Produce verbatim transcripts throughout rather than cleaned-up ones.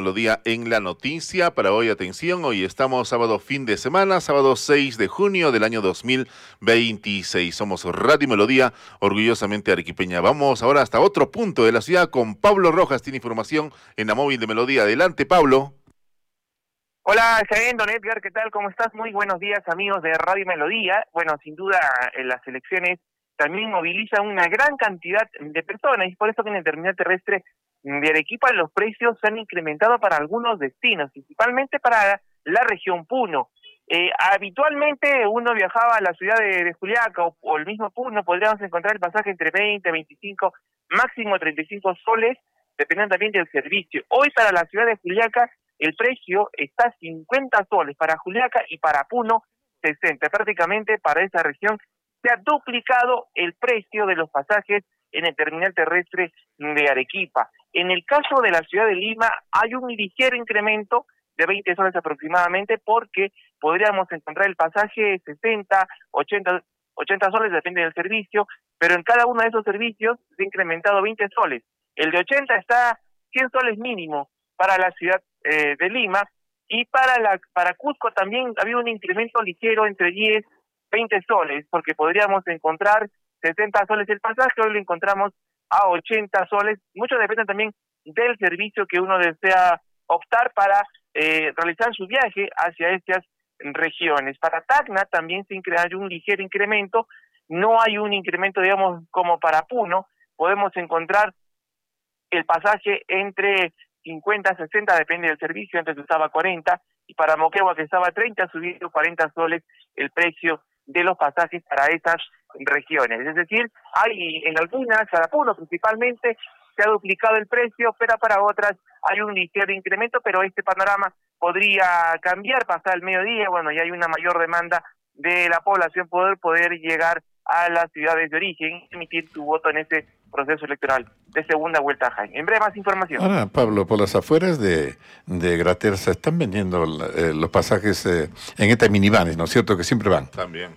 Melodía en la noticia. Para hoy, atención, hoy estamos sábado fin de semana, sábado seis de junio del año dos mil veintiséis. Somos Radio Melodía, orgullosamente arequipeña. Vamos ahora hasta otro punto de la ciudad con Pablo Rojas. Tiene información en la móvil de Melodía. Adelante, Pablo. Hola, Jaén, don Edgar, ¿qué tal? ¿Cómo estás? Muy buenos días, amigos de Radio Melodía. Bueno, sin duda, en las elecciones también movilizan una gran cantidad de personas, y por eso que en el terminal terrestre de Arequipa los precios se han incrementado para algunos destinos, principalmente para la región Puno. Eh, habitualmente uno viajaba a la ciudad de, de Juliaca o, o el mismo Puno, podríamos encontrar el pasaje entre veinte, veinticinco, máximo treinta y cinco soles, dependiendo también del servicio. Hoy para la ciudad de Juliaca el precio está cincuenta soles para Juliaca y para Puno sesenta. Prácticamente para esa región se ha duplicado el precio de los pasajes en el terminal terrestre de Arequipa. En el caso de la ciudad de Lima hay un ligero incremento de veinte soles aproximadamente, porque podríamos encontrar el pasaje sesenta, ochenta, ochenta soles, depende del servicio, pero en cada uno de esos servicios se ha incrementado veinte soles. El de ochenta está cien soles mínimo para la ciudad eh, de Lima, y para la para Cusco también había un incremento ligero entre diez, veinte soles, porque podríamos encontrar sesenta soles el pasaje, hoy lo encontramos a ochenta soles. Mucho depende también del servicio que uno desea optar para eh, realizar su viaje hacia estas regiones. Para Tacna también se hay un ligero incremento, no hay un incremento, digamos, como para Puno. Podemos encontrar el pasaje entre cincuenta, sesenta, depende del servicio, antes estaba cuarenta, y para Moquegua, que estaba treinta, ha subido cuarenta soles el precio de los pasajes para esas regiones. Es decir, hay en algunas, para Puno principalmente, se ha duplicado el precio, pero para otras hay un ligero incremento, pero este panorama podría cambiar, pasar el mediodía, bueno, ya hay una mayor demanda de la población poder poder llegar a las ciudades de origen y emitir su voto en ese proceso electoral de segunda vuelta, Jaime. En breve, más información. Ahora, Pablo, por las afueras de, de Graterza están vendiendo eh, los pasajes eh, en estas minivanes, ¿no es cierto? Que siempre van. También.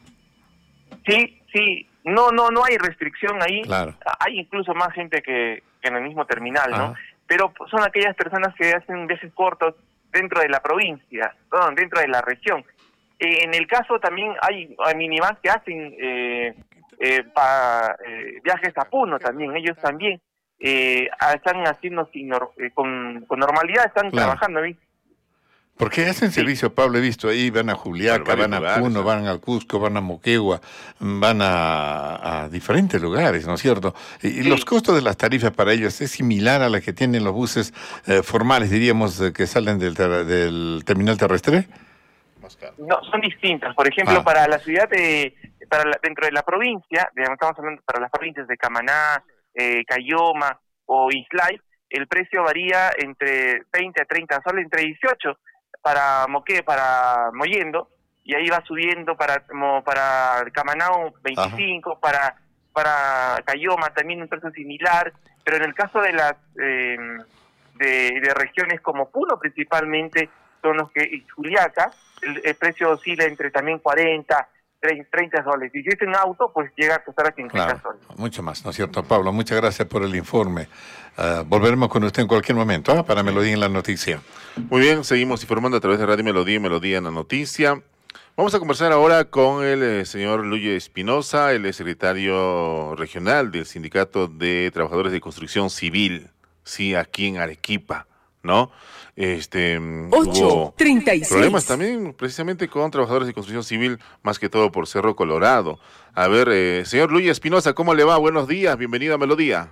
Sí, sí. No, no, no hay restricción ahí. Claro. Hay incluso más gente que, que en el mismo terminal, ¿no? Ajá. Pero son aquellas personas que hacen viajes cortos dentro de la provincia, ¿no? Dentro de la región. Eh, en el caso también hay, hay minivans que hacen eh, eh, pa, eh, viajes a Puno también. Ellos también eh, están haciendo sin, eh, con, con normalidad, están Claro. trabajando ahí. Porque hacen Sí. servicio, Pablo, he visto ahí, van a Juliaca, Varios van a lugares, Puno, ¿no? van al Cusco, van a Moquegua, van a, a diferentes lugares, ¿no es cierto? Y, y Sí. los costos de las tarifas para ellos es similar a la que tienen los buses eh, formales, diríamos, eh, que salen del, ter- del terminal terrestre. Más caro. No, son distintas. Por ejemplo, Ah. para la ciudad de, para la, dentro de la provincia, digamos, estamos hablando para las provincias de Camaná, eh, Cayoma o Islay, el precio varía entre veinte a treinta soles, entre dieciocho para Moque, para Mollendo, y ahí va subiendo para como para Camaná veinticinco, para para Cayoma también un precio similar, pero en el caso de las eh, de, de regiones como Puno principalmente, son los que, y Juliaca, el, el precio oscila entre también cuarenta, treinta soles. Y si es un auto, pues llega a costar a cincuenta Claro, soles. mucho más, ¿no es cierto, Pablo? Muchas gracias por el informe. Uh, volveremos con usted en cualquier momento, ¿ah? Para Melodía en la noticia. Muy bien, seguimos informando a través de Radio Melodía y Melodía en la noticia. Vamos a conversar ahora con el eh, señor Luis Espinosa, el secretario regional del Sindicato de Trabajadores de Construcción Civil, sí, aquí en Arequipa, ¿no? Este, ocho treinta y seis. Problemas también precisamente con trabajadores de construcción civil, más que todo por Cerro Colorado. A ver, eh, señor Luis Espinosa, ¿cómo le va? Buenos días, bienvenido a Melodía.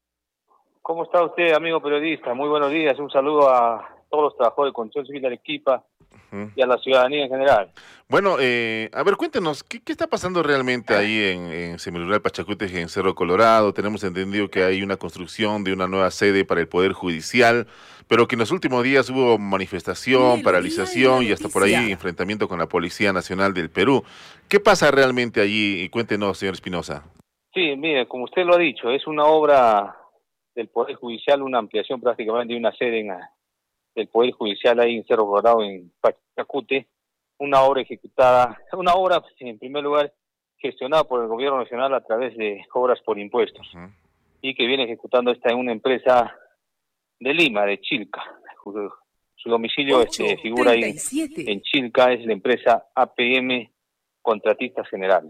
¿Cómo está usted, amigo periodista? Muy buenos días. Un saludo a todos los trabajadores de construcción civil de Arequipa uh-huh. y a la ciudadanía en general. Bueno, eh, a ver, cuéntenos, ¿qué, qué está pasando realmente ahí en, en Semirural Pachacútec, en Cerro Colorado? Tenemos entendido que hay una construcción de una nueva sede para el Poder Judicial, pero que en los últimos días hubo manifestación, paralización y hasta por ahí enfrentamiento con la Policía Nacional del Perú. ¿Qué pasa realmente allí? Y cuéntenos, señor Espinosa. Sí, mire, como usted lo ha dicho, es una obra del Poder Judicial, una ampliación prácticamente de una sede en, del Poder Judicial ahí en Cerro Colorado, en Pachacútec, una obra ejecutada, una obra en primer lugar gestionada por el Gobierno Nacional a través de obras por impuestos, uh-huh. y que viene ejecutando esta en una empresa de Lima, de Chilca, Su, su domicilio este, figura ahí en Chilca, es la empresa A P M Contratistas Generales.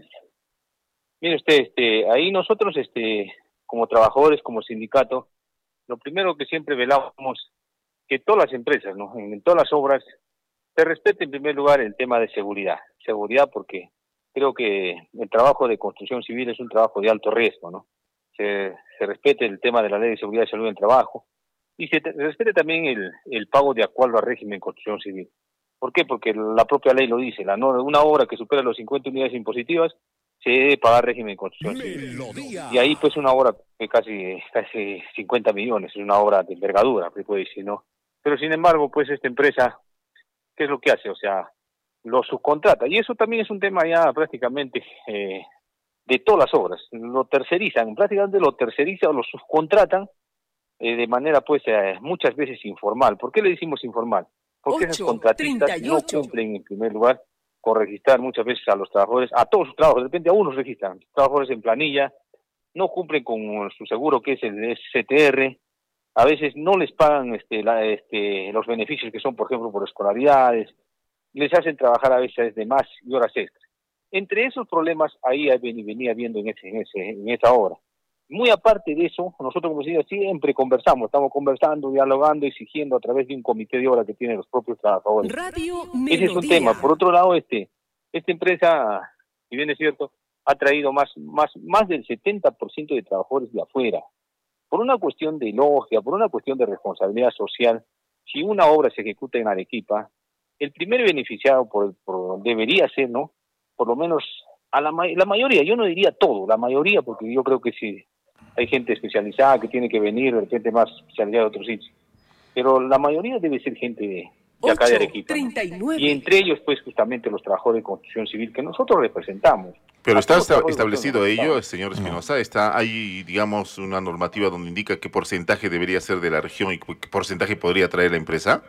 Mire usted, este, ahí nosotros, este, como trabajadores, como sindicato, lo primero que siempre velamos que todas las empresas, ¿no?, en, en todas las obras, se respete en primer lugar el tema de seguridad. Seguridad porque creo que el trabajo de construcción civil es un trabajo de alto riesgo, ¿no? Se, se respete el tema de la Ley de Seguridad y Salud en el Trabajo y se, te, se respete también el, el pago de acuerdo al régimen de construcción civil. ¿Por qué? Porque la propia ley lo dice, la no, una obra que supera los cincuenta unidades impositivas se debe pagar régimen de construcción civil. Melodía. Y ahí pues una obra de casi, casi cincuenta millones, es una obra de envergadura, se puede decir, ¿no? Pero sin embargo, pues esta empresa, ¿qué es lo que hace? O sea, lo subcontrata. Y eso también es un tema ya prácticamente eh, de todas las obras. Lo tercerizan, prácticamente lo tercerizan o lo subcontratan eh, de manera pues eh, muchas veces informal. ¿Por qué le decimos informal? Porque esas contratistas no cumplen en primer lugar con registrar muchas veces a los trabajadores, a todos sus trabajos, de repente a unos registran, trabajadores en planilla, no cumplen con su seguro que es el C T R, a veces no les pagan este, la, este, los beneficios que son, por ejemplo, por escolaridades, les hacen trabajar a veces de más y horas extras. Entre esos problemas, ahí venía viendo en, ese, en, ese, en esa obra. Muy aparte de eso, nosotros como decía, siempre conversamos, estamos conversando, dialogando, exigiendo a través de un comité de obra que tienen los propios trabajadores. Radio Ese es un tema. Por otro lado, este, esta empresa, si bien es cierto, ha traído más, más, más del setenta por ciento de trabajadores de afuera. Por una cuestión de lógica, por una cuestión de responsabilidad social, si una obra se ejecuta en Arequipa, el primer beneficiado por, por debería ser, ¿no?, por lo menos a la, la mayoría, yo no diría todo, la mayoría, porque yo creo que sí, hay gente especializada que tiene que venir, de repente más especializada de otros sitios, pero la mayoría debe ser gente de, de acá de Arequipa, ¿no? Y entre ellos, pues, justamente los trabajadores de construcción civil que nosotros representamos. Pero está establecido ello, señor Espinosa, está hay, digamos, una normativa donde indica qué porcentaje debería ser de la región y qué porcentaje podría traer la empresa.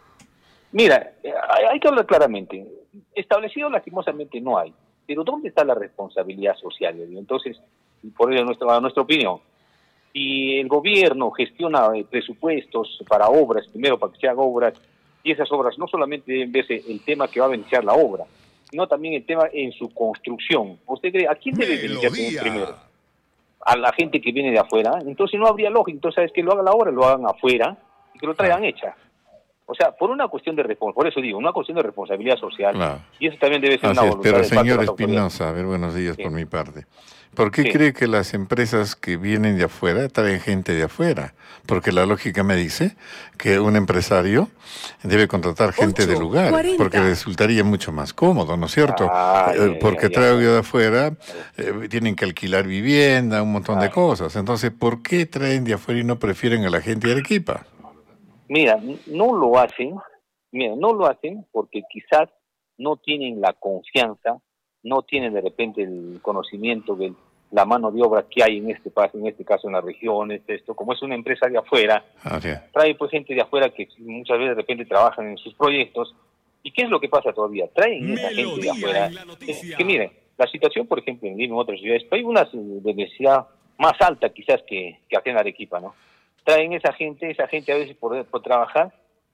Mira, hay que hablar claramente. Establecido lastimosamente no hay, pero ¿dónde está la responsabilidad social? Entonces, por eso nuestra, nuestra opinión, si el gobierno gestiona presupuestos para obras, primero para que se hagan obras, y esas obras no solamente deben verse el tema que va a beneficiar la obra, sino también el tema en su construcción. ¿Usted cree a quién debe beneficiar primero? A la gente que viene de afuera. Entonces no habría lógica. Entonces, ¿sabes que lo hagan la obra? Lo hagan afuera y que lo traigan hecha. O sea, por una cuestión de responsabilidad, por eso digo, una cuestión de responsabilidad social, claro. Y eso también debe ser Así una es, voluntad. Pero señor Espinosa, a ver, buenos días sí. por mi parte. ¿Por qué sí. cree que las empresas que vienen de afuera traen gente de afuera? Porque la lógica me dice que un empresario debe contratar gente ocho, de lugar, cuarenta. Porque resultaría mucho más cómodo, ¿no es cierto? Ah, eh, porque ya, trae ya. de afuera, eh, tienen que alquilar vivienda, un montón ah. de cosas. Entonces, ¿por qué traen de afuera y no prefieren a la gente de Arequipa? Mira, no lo hacen, mira, no lo hacen porque quizás no tienen la confianza, no tienen de repente el conocimiento de la mano de obra que hay en este país, en este caso en las regiones, esto, como es una empresa de afuera, okay. trae pues gente de afuera que muchas veces de repente trabajan en sus proyectos. ¿Y qué es lo que pasa todavía? Traen esa gente de afuera. Es que miren, la situación, por ejemplo, en Lima y en otras ciudades, hay una de necesidad más alta quizás que, que acá en Arequipa, ¿no? Traen esa gente, esa gente a veces por, por trabajar,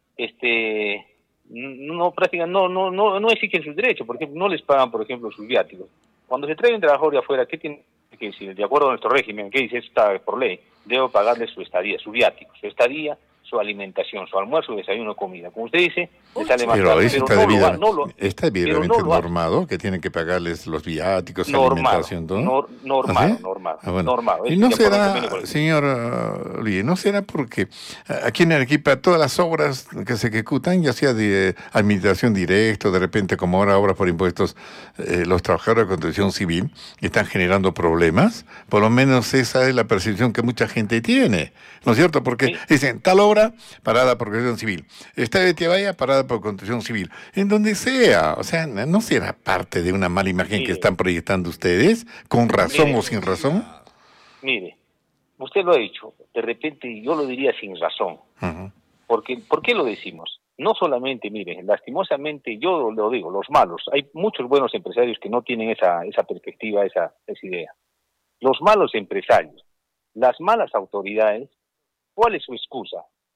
este, no prácticamente no, no, no, no exigen sus derechos, por ejemplo, no les pagan, por ejemplo, sus viáticos. Cuando se trae un trabajador de afuera, ¿qué tiene que decir? De acuerdo a nuestro régimen, ¿qué dice? Eso está por ley, debo pagarle su estadía, su viático, su estadía, su alimentación, su almuerzo, desayuno, comida. Como usted dice, le sale más pero caro, eso pero está, no debida, lo, no lo, está debidamente no normado que tienen que pagarles los viáticos, normado, alimentación, todo. Nor, normado, ¿Ah, sí? normado, ah, bueno. normado. Y no será, señor uh, Lee, no será porque aquí en Arequipa todas las obras que se ejecutan, ya sea de administración directa, de repente como ahora obras por impuestos, eh, los trabajadores de construcción civil están generando problemas. Por lo menos esa es la percepción que mucha gente tiene, ¿no es cierto? Porque sí. dicen, tal obra parada por construcción civil, esta de Tiabaya parada por construcción civil, en donde sea, o sea, ¿no será parte de una mala imagen mire, que están proyectando ustedes, con razón mire, o sin razón? Mire, usted lo ha dicho, de repente yo lo diría sin razón, uh-huh. porque, ¿por qué lo decimos? No solamente, mire, lastimosamente yo lo digo, los malos, hay muchos buenos empresarios que no tienen esa, esa perspectiva, esa, esa idea. Los malos empresarios, las malas autoridades, ¿cuál es su excusa?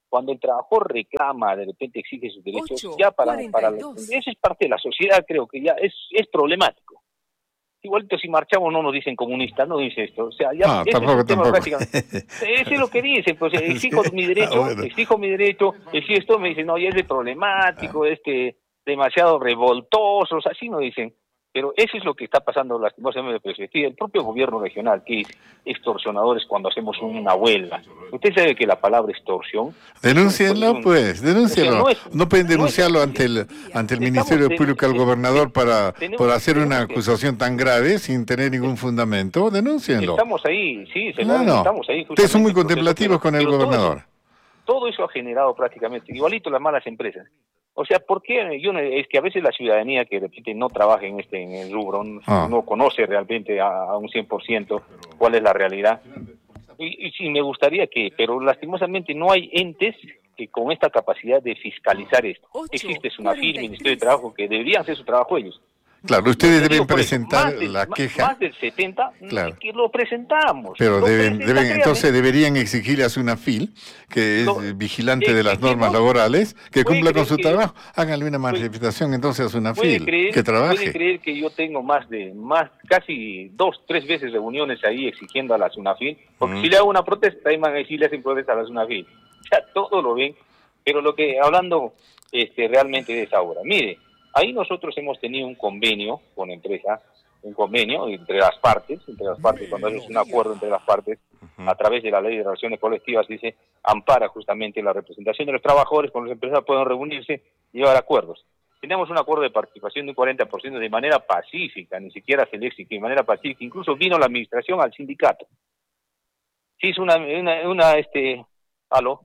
cuando el trabajador reclama, de repente exige sus derechos, ocho, ya para, para cuarenta y dos. eso es parte de la sociedad, creo que ya es, es problemático. Igualito si marchamos no nos dicen comunistas, no dice esto, o sea, ya No, ese tampoco, es un tema tampoco. prácticamente. Eso es lo que dicen, pues exijo mi derecho, Ah, bueno. exijo mi derecho, exijo esto, me dicen, no, ya es de problemático, este, demasiado revoltosos, así nos dicen. Pero eso es lo que está pasando lastimosamente en el el propio gobierno regional, que es extorsionadores cuando hacemos una huelga. Usted sabe que la palabra extorsión... Denúncienlo, un- pues, denúncienlo. o sea, no es- No pueden no es- denunciarlo ante el ante el Estamos Ministerio de- Público al de- gobernador para tenemos- por hacer una tenemos que- acusación tan grave sin tener ningún fundamento. Denúncienlo. Estamos ahí, sí, se No, lo- no. estamos ahí. Ustedes son muy justamente, contemplativos pero- con el pero todo gobernador. eso- Todo eso ha generado prácticamente, igualito las malas empresas. O sea, ¿por qué? Yo no- es que a veces la ciudadanía que de repente no trabaja en este en el rubro, no, Ah. no conoce realmente a, a un cien por ciento cuál es la realidad. Y, y sí, me gustaría que, pero lastimosamente no hay entes que con esta capacidad de fiscalizar esto. ocho, Existe SUNAFIL, cuarenta y Ministerio de tres. Trabajo, que deberían hacer su trabajo ellos. Claro, ustedes Te digo deben por eso, presentar más del- la más- queja, Más del setenta, Claro. que lo presentamos. pero Lo deben, presenta, deben créame. entonces deberían exigirle a SUNAFIL, que es Lo- eh, vigilante de las exigimos- normas laborales, que ¿Puede cumpla con creer su que- trabajo. Háganle una manifestación entonces a ¿Puede SUNAFIL, creer, que puede trabaje. creer que yo tengo más de, más casi dos, tres veces reuniones ahí exigiendo a la SUNAFIL? Porque Mm. si le hago una protesta, ahí van a decir, le hacen protesta a la SUNAFIL. O sea, todo lo ven, pero lo que, hablando este, realmente de esa obra. Mire, ahí nosotros hemos tenido un convenio con la empresa, un convenio entre las partes, entre las partes, cuando haces un acuerdo entre las partes, a través de la ley de relaciones colectivas, dice, ampara justamente la representación de los trabajadores, con las empresas pueden reunirse y llevar acuerdos. Tenemos un acuerdo de participación de un cuarenta por ciento de manera pacífica, ni siquiera se le exige, de manera pacífica, incluso vino la administración al sindicato. Sí, es una, una, una, este, aló,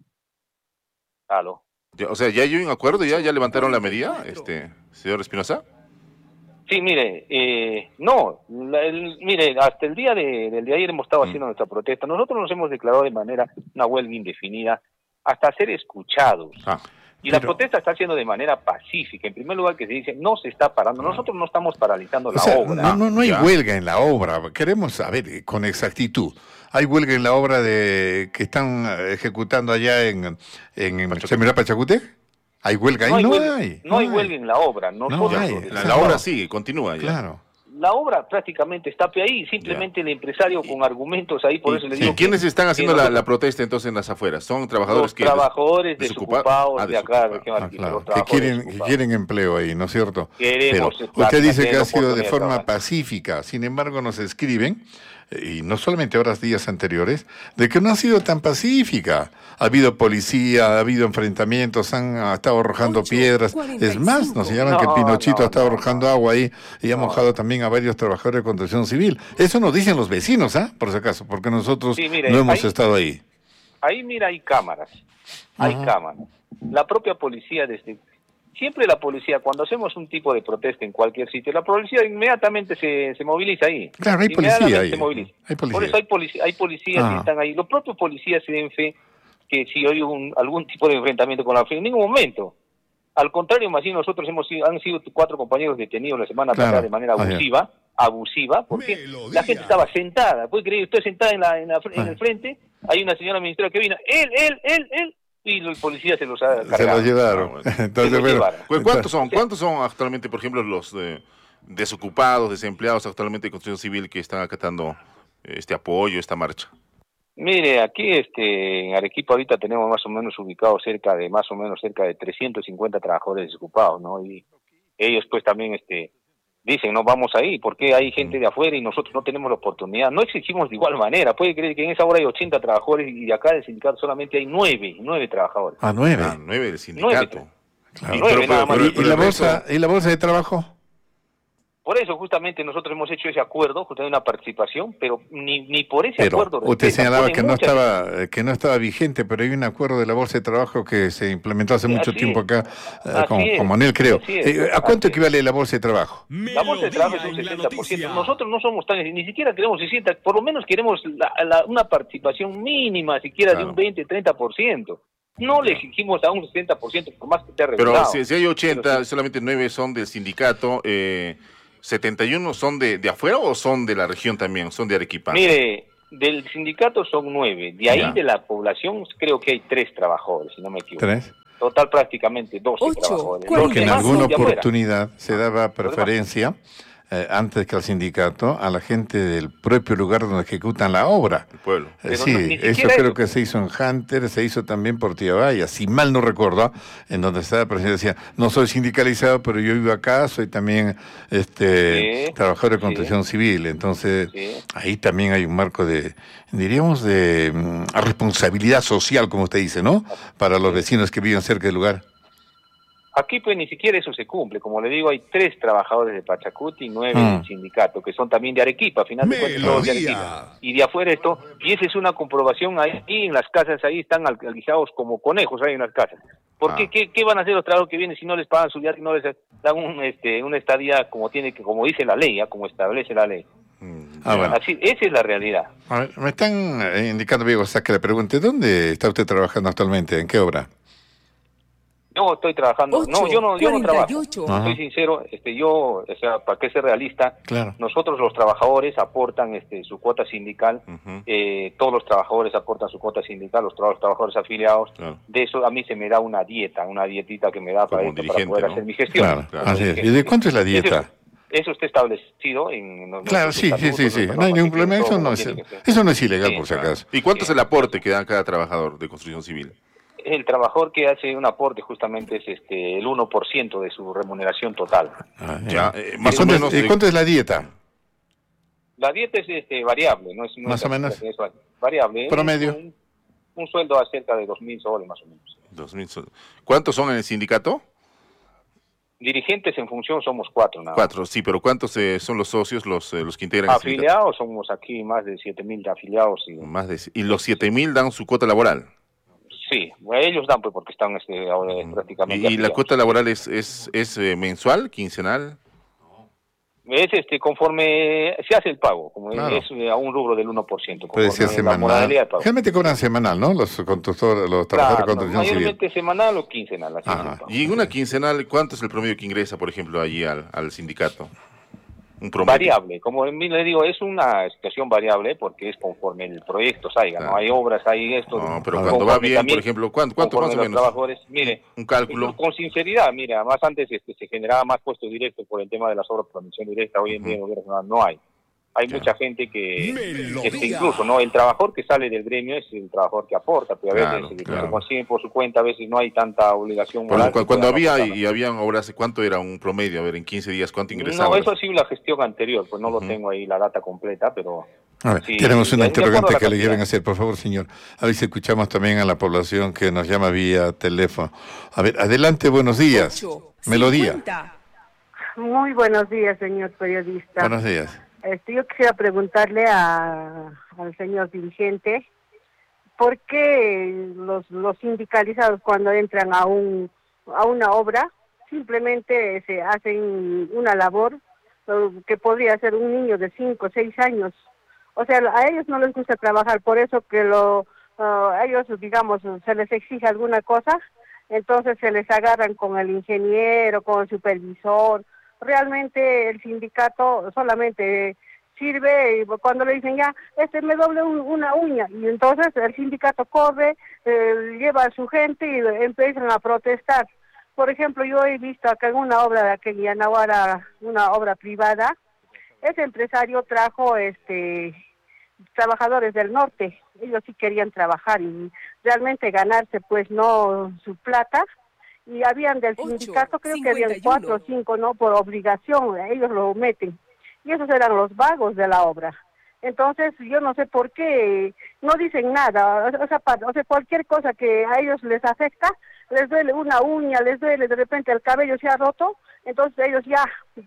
aló. Ya, o sea, ya hay un acuerdo, ya, ya levantaron la medida, este, señor Espinosa. Sí, mire, eh, no, la- el- mire, hasta el día de, del de ayer hemos estado Mm. haciendo nuestra protesta. Nosotros nos hemos declarado de manera una huelga indefinida hasta ser escuchados. Ah, Y la Pero- protesta está haciendo de manera pacífica. En primer lugar, que se dice, no se está parando. Nosotros no estamos paralizando O la sea, obra. no, no, no hay Ya. huelga en la obra. Queremos saber eh, con exactitud. ¿Hay huelga en la obra de que están eh, ejecutando allá en, en Pachacútec. Semirá Pachacútec? ¿Hay huelga ahí? No hay, No huelga, hay. no hay huelga en la obra. Nosotros, hay. la, o sea, la obra no. sigue, continúa ya. Claro. la obra prácticamente está ahí. Simplemente el empresario con argumentos ahí, por ¿Y, eso le y digo. quiénes que- están que haciendo la, nosotros- la protesta entonces en las afueras? ¿Son trabajadores Los que trabajadores desocupa- desocupados ah, de acá, desocupados. región Ah, Arequipa, claro, los que trabajadores quieren, que desocupados. quieren empleo ahí, ¿no es cierto? Queremos, Pero claro, usted dice tener que ha sido de oportunidad de forma trabajar. pacífica, sin embargo nos escriben, eh, y no solamente horas, días anteriores, de que no ha sido tan pacífica. Ha habido policía, ha habido enfrentamientos, han ah, estado arrojando ocho, piedras. cuarenta y Es más, cinco. nos llaman No, que Pinochito no, ha estado no, arrojando no. agua ahí y ha No. mojado también a varios trabajadores de construcción civil. Eso nos dicen los vecinos, ¿ah? Por si acaso, porque nosotros Sí, mire, no hemos ahí- estado ahí. Ahí, mira, hay cámaras. Hay Ajá. cámaras. La propia policía, desde siempre la policía, cuando hacemos un tipo de protesta en cualquier sitio, la policía inmediatamente se, se moviliza ahí. Claro, hay policía Inmediatamente ahí. se moviliza. Hay policía. Por eso hay, polic- hay policías Ah. que están ahí. Los propios policías se den fe que si hay un, algún tipo de enfrentamiento con la policía, en ningún momento. Al contrario, más bien nosotros hemos sido, han sido cuatro compañeros detenidos la semana Claro. pasada de manera Ah, ya. abusiva, abusiva, porque Melodía. la gente estaba sentada. ¿Puede creer? Usted sentada en, la, en, la, en Ah. el frente, hay una señora ministra que vino, él, él, él, él, y el policía se los ha Se cargado. lo llevaron. Ah, bueno. Entonces, Se lo bueno, llevaron. ¿Cu- ¿Cuántos son? ¿Cuántos son actualmente, por ejemplo, los eh, desocupados, desempleados actualmente de construcción civil que están acatando eh, este apoyo, esta marcha? Mire, aquí este, en Arequipa ahorita tenemos más o menos ubicados cerca de, más o menos cerca de trescientos cincuenta trabajadores desocupados, ¿no? Y ellos pues también este dicen, no vamos ahí, porque hay gente de afuera y nosotros no tenemos la oportunidad. No exigimos de igual manera. Puede creer que en esa hora hay ochenta trabajadores y acá del sindicato solamente hay nueve, nueve trabajadores. a nueve. Ah, nueve del sindicato. Claro. Y- Nueve pero- nada pero- más. pero- ¿Y, y pero la el resto- bolsa, ¿Y la bolsa de trabajo? Por eso justamente nosotros hemos hecho ese acuerdo, justamente una participación, pero ni, ni por ese Pero acuerdo... usted respetan, señalaba ponen que no muchas- estaba eh, que no estaba vigente, pero hay un acuerdo de la bolsa de trabajo que se implementó hace Sí, mucho así tiempo es. acá, eh, Así con, es. con Manuel, creo. Así es. Eh, ¿A cuánto Así es. equivale la bolsa de trabajo? La bolsa de trabajo es un Melodía en la setenta por ciento. noticia. Nosotros no somos tan, ni siquiera queremos sesenta, por lo menos queremos la- la- una participación mínima, siquiera Claro. de un veinte, treinta por ciento. No le exigimos a un sesenta por ciento, por más que esté Pero regulado. si, si hay ochenta, Pero sí. solamente nueve son del sindicato, eh, setenta y uno son de, de afuera o son de la región también, son de Arequipa. Mire, Del sindicato son nueve, de ahí Ya. de la población creo que hay tres trabajadores, si no me equivoco. ¿Tres? Total prácticamente doce Ocho, trabajadores. cuarenta. Los Porque en demás alguna son de afuera. oportunidad se daba preferencia, eh, antes que al sindicato, a la gente del propio lugar donde ejecutan la obra. El pueblo. Eh, Pero sí, no, ni eso siquiera creo eso. que se hizo en Hunter, se hizo también por Tiabaya, si mal no recuerdo, en donde estaba el presidente, decía, no soy sindicalizado, pero yo vivo acá, soy también este Sí, trabajador de sí. construcción civil. Entonces, Sí. ahí también hay un marco de, diríamos, de mm, responsabilidad social, como usted dice, ¿no? Para los vecinos que viven cerca del lugar. Aquí pues ni siquiera eso se cumple. Como le digo, hay tres trabajadores de Pachacuti y nueve Mm. del sindicato, que son también de Arequipa, al final de cuentas todos de Arequipa. Y de afuera esto, y esa es una comprobación ahí, en las casas ahí están alquilados como conejos ahí en las casas. ¿Por Ah. qué, qué? ¿Qué van a hacer los trabajadores que vienen si no les pagan su viaje, no les dan un, este, una estadía como tiene que, como dice la ley, ¿ya? Como establece la ley? Mm, Ah, ya. bueno. Así, esa es la realidad. A ver, me están eh, indicando, Diego, o sea, que le pregunte, ¿dónde está usted trabajando actualmente? ¿En qué obra? Yo estoy trabajando, Ocho, no, yo no, yo no trabajo. cuarenta y ocho. Ajá. Soy sincero, este, yo, o sea, para que ser realista, Claro. nosotros los trabajadores aportan este, su cuota sindical, Ujú. eh, todos los trabajadores aportan su cuota sindical, los, tra- los trabajadores afiliados. Claro. De eso a mí se me da una dieta, una dietita que me da para, Como esto, para dirigente, poder ¿no? hacer mi gestión. Claro, Claro. así es. ¿Y de cuánto es la dieta? Eso, eso está establecido en los Claro, sí, sí, sí, sí. No hay ningún problema. Eso no es, eso no es ilegal, Sí, por si claro. acaso. ¿Y cuánto Sí. es el aporte que da cada trabajador de construcción civil? El trabajador que hace un aporte justamente es este el uno por ciento de su remuneración total. Ah, Ya, ya. eh, ¿Y más o cuánto es- menos, ¿Y eh, cuánto es la dieta? La dieta es este, variable, no es no Más es o menos. es variable. Es Promedio. Un, un sueldo a cerca de dos mil soles más o menos. Dos mil sol- ¿Cuántos son en el sindicato? Dirigentes en función somos cuatro, nada más. Cuatro, sí, pero ¿cuántos eh, son los socios, los, eh, los que integran el sindicato? Afiliados somos aquí más de siete mil afiliados. Y, Más de, y los siete mil dan su cuota laboral. sí, ellos dan pues porque están este, ahora prácticamente ¿Y, y la afiliados. cuota laboral es, es, es eh, mensual, quincenal? Es este, conforme se hace el pago, como Claro. es eh, a un rubro del uno por ciento. Puede ser conforme la semanal. modalidad del pago. Generalmente cobran semanal, ¿no? Los constructores, los trabajadores Claro, de construcción civil. mayormente semanal o quincenal. Así Ajá. es el pago. Y en una quincenal, ¿cuánto es el promedio que ingresa, por ejemplo, allí al, al sindicato? Un promedio. Variable, como le digo, es una situación variable porque es conforme el proyecto salga, Claro. ¿no? Hay obras, hay esto. No, pero Ah, cuando va conforme bien, también- por ejemplo, ¿cuánto, cuánto conforme más o los menos? trabajadores, mire, Un cálculo. con sinceridad, mira, más antes este, se generaba más puestos directos por el tema de las obras por admisión directa, hoy en día en el gobierno nacional no hay. Hay Ya. mucha gente que, Melodía. este, incluso, ¿no? El trabajador que sale del gremio es el trabajador que aporta, pero a Claro, veces claro. se consiguen por su cuenta, a veces no hay tanta obligación Cuando, moral. cuando, que cuando puedan había aportar. y habían obras, ¿cuánto era un promedio? A ver, en quince días, ¿cuánto ingresaba? No, eso ha sido la gestión anterior, pues no lo Ujú. tengo ahí la data completa, pero... A ver, Sí, tenemos una de- de acuerdo interrogante a la que le cantidad. quieren hacer, por favor, señor. A ver si escuchamos también a la población que nos llama vía teléfono. A ver, adelante, buenos días. Ocho, Melodía. cincuenta. Muy buenos días, señor periodista. Buenos días. Este, yo quisiera preguntarle a, al señor dirigente, ¿por qué los, los sindicalizados cuando entran a, un, a una obra simplemente se hacen una labor eh, que podría hacer un niño de cinco o seis años? O sea, a ellos no les gusta trabajar, por eso que lo, uh, a ellos, digamos, se les exige alguna cosa, entonces se les agarran con el ingeniero, con el supervisor. Realmente el sindicato solamente sirve cuando le dicen ya, este me doble un, una uña, y entonces el sindicato corre, eh, lleva a su gente y empiezan a protestar. Por ejemplo, yo he visto acá en una obra de aquella Nahuara, una obra privada, ese empresario trajo este trabajadores del norte, ellos sí querían trabajar y realmente ganarse pues no su plata, y habían del Ocho, sindicato, creo que habían cincuenta y uno. cuatro o cinco, no por obligación, ellos lo meten, y esos eran los vagos de la obra. Entonces yo no sé por qué no dicen nada, o sea, pa- o sea, cualquier cosa que a ellos les afecta, les duele una uña, les duele de repente el cabello se ha roto, entonces ellos ya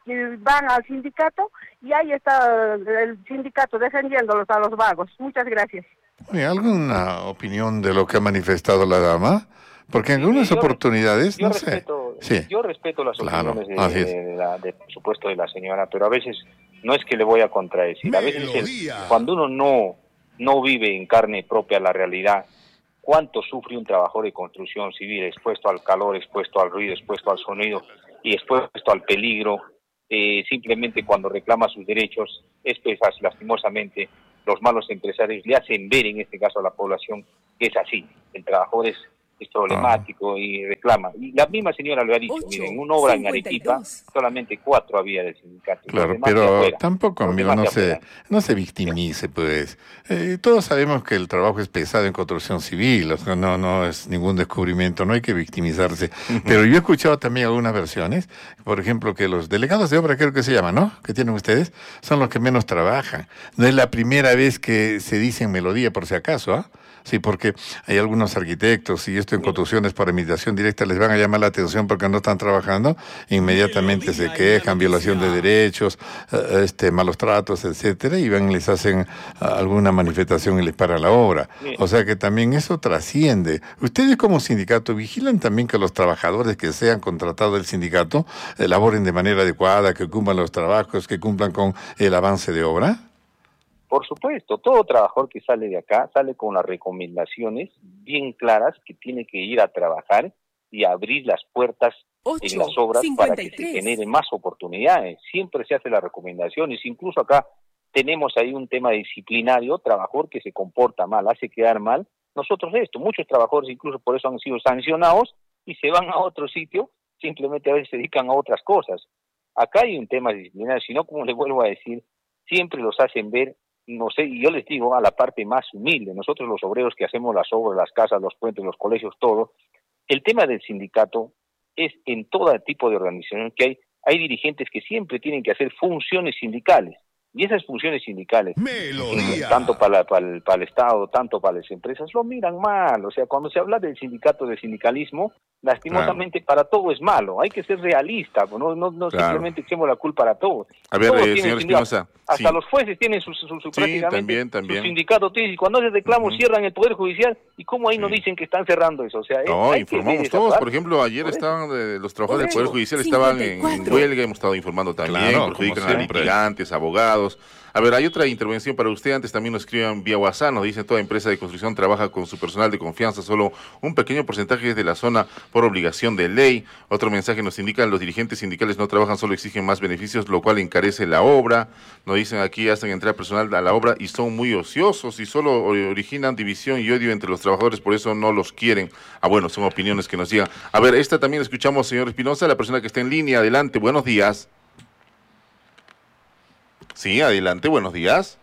van al sindicato y ahí está el sindicato defendiéndolos a los vagos. Muchas gracias. Oye, ¿alguna opinión de lo que ha manifestado la dama? Porque en algunas yo- oportunidades, Yo no sé. respeto, Sí. yo respeto las Claro, opiniones así de, es. de la, de, por supuesto, de la señora, pero a veces no es que le voy a contradecir. A veces el- cuando uno no, no vive en carne propia la realidad, cuánto sufre un trabajador de construcción civil expuesto al calor, expuesto al ruido, expuesto al sonido y expuesto al peligro, eh, simplemente cuando reclama sus derechos, es pues lastimosamente los malos empresarios le hacen ver en este caso a la población que es así, el trabajador es, es problemático ah. y reclama. Y la misma señora lo ha dicho, miren, en una obra en Arequipa solamente cuatro había del sindicato. Claro, pero tampoco, amigo, no se, no se victimice, pues. Eh, todos sabemos que el trabajo es pesado en construcción civil, o sea, no, no es ningún descubrimiento, no hay que victimizarse. Uh-huh. Pero yo he escuchado también algunas versiones, por ejemplo, que los delegados de obra, creo que se llama, ¿no?, que tienen ustedes, son los que menos trabajan. No es la primera vez que se dice en melodía, por si acaso, ¿ah? ¿eh? Sí, porque hay algunos arquitectos, y esto en construcciones por imitación directa les van a llamar la atención porque no están trabajando, inmediatamente se quejan, violación de derechos, este, malos tratos, etcétera, y van y les hacen alguna manifestación y les paran la obra. O sea que también eso trasciende. Ustedes como sindicato vigilan también que los trabajadores que sean contratados del sindicato laboren de manera adecuada, que cumplan los trabajos, que cumplan con el avance de obra. Por supuesto, todo trabajador que sale de acá sale con las recomendaciones bien claras que tiene que ir a trabajar y abrir las puertas ocho, en las obras cincuenta y tres. Para que se generen más oportunidades. Siempre se hace las recomendaciones, incluso acá tenemos ahí un tema disciplinario, trabajador que se comporta mal, hace quedar mal. Nosotros esto, muchos trabajadores incluso por eso han sido sancionados y se van a otro sitio, simplemente a veces se dedican a otras cosas. Acá hay un tema disciplinario, si no, como les vuelvo a decir, siempre los hacen ver, no sé, y yo les digo a la parte más humilde, nosotros los obreros que hacemos las obras, las casas, los puentes, los colegios, todo, el tema del sindicato es en todo tipo de organización que hay, hay dirigentes que siempre tienen que hacer funciones sindicales, y esas funciones sindicales, Melodía. tanto para, para, el, para el Estado, tanto para las empresas, lo miran mal. O sea, cuando se habla del sindicato, del sindicalismo, lastimosamente claro. para todo es malo. Hay que ser realista, no, no, no claro. simplemente echemos la culpa para todos. A ver, eh, señor Espinosa. Hasta sí. los jueces tienen su, su, su, sí, prácticamente también, también. su sindicato. Y cuando hacen reclamos uh-huh. cierran el Poder Judicial, y cómo ahí sí. no dicen que están cerrando eso. O sea, no, informamos todos. Por ejemplo, ayer por estaban eh, los trabajadores del Poder Judicial estaban en, en huelga, hemos estado informando también, claro, perjudican a litigantes, abogados. A ver, hay otra intervención para usted. Antes también nos escriban vía WhatsApp. Nos dicen, toda empresa de construcción trabaja con su personal de confianza. Solo un pequeño porcentaje es de la zona por obligación de ley. Otro mensaje nos indica, los dirigentes sindicales no trabajan, solo exigen más beneficios, lo cual encarece la obra. Nos dicen aquí, hacen entrar personal a la obra y son muy ociosos y solo originan división y odio entre los trabajadores, por eso no los quieren. Ah, bueno, son opiniones que nos llegan. A ver, esta también escuchamos, señor Espinosa, la persona que está en línea. Adelante, buenos días. Sí, adelante, buenos días.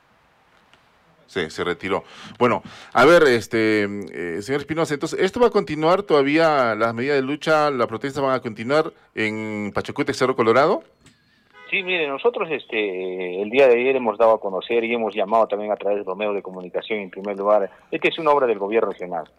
Sí, se retiró. Bueno, a ver, este, eh, señor Espinosa, entonces, ¿esto va a continuar todavía, las medidas de lucha, la protesta van a continuar en Pachacútec, Cerro Colorado? Sí, mire, nosotros este el día de ayer hemos dado a conocer y hemos llamado también a través de los medios de comunicación, en primer lugar, esta es una obra del gobierno regional.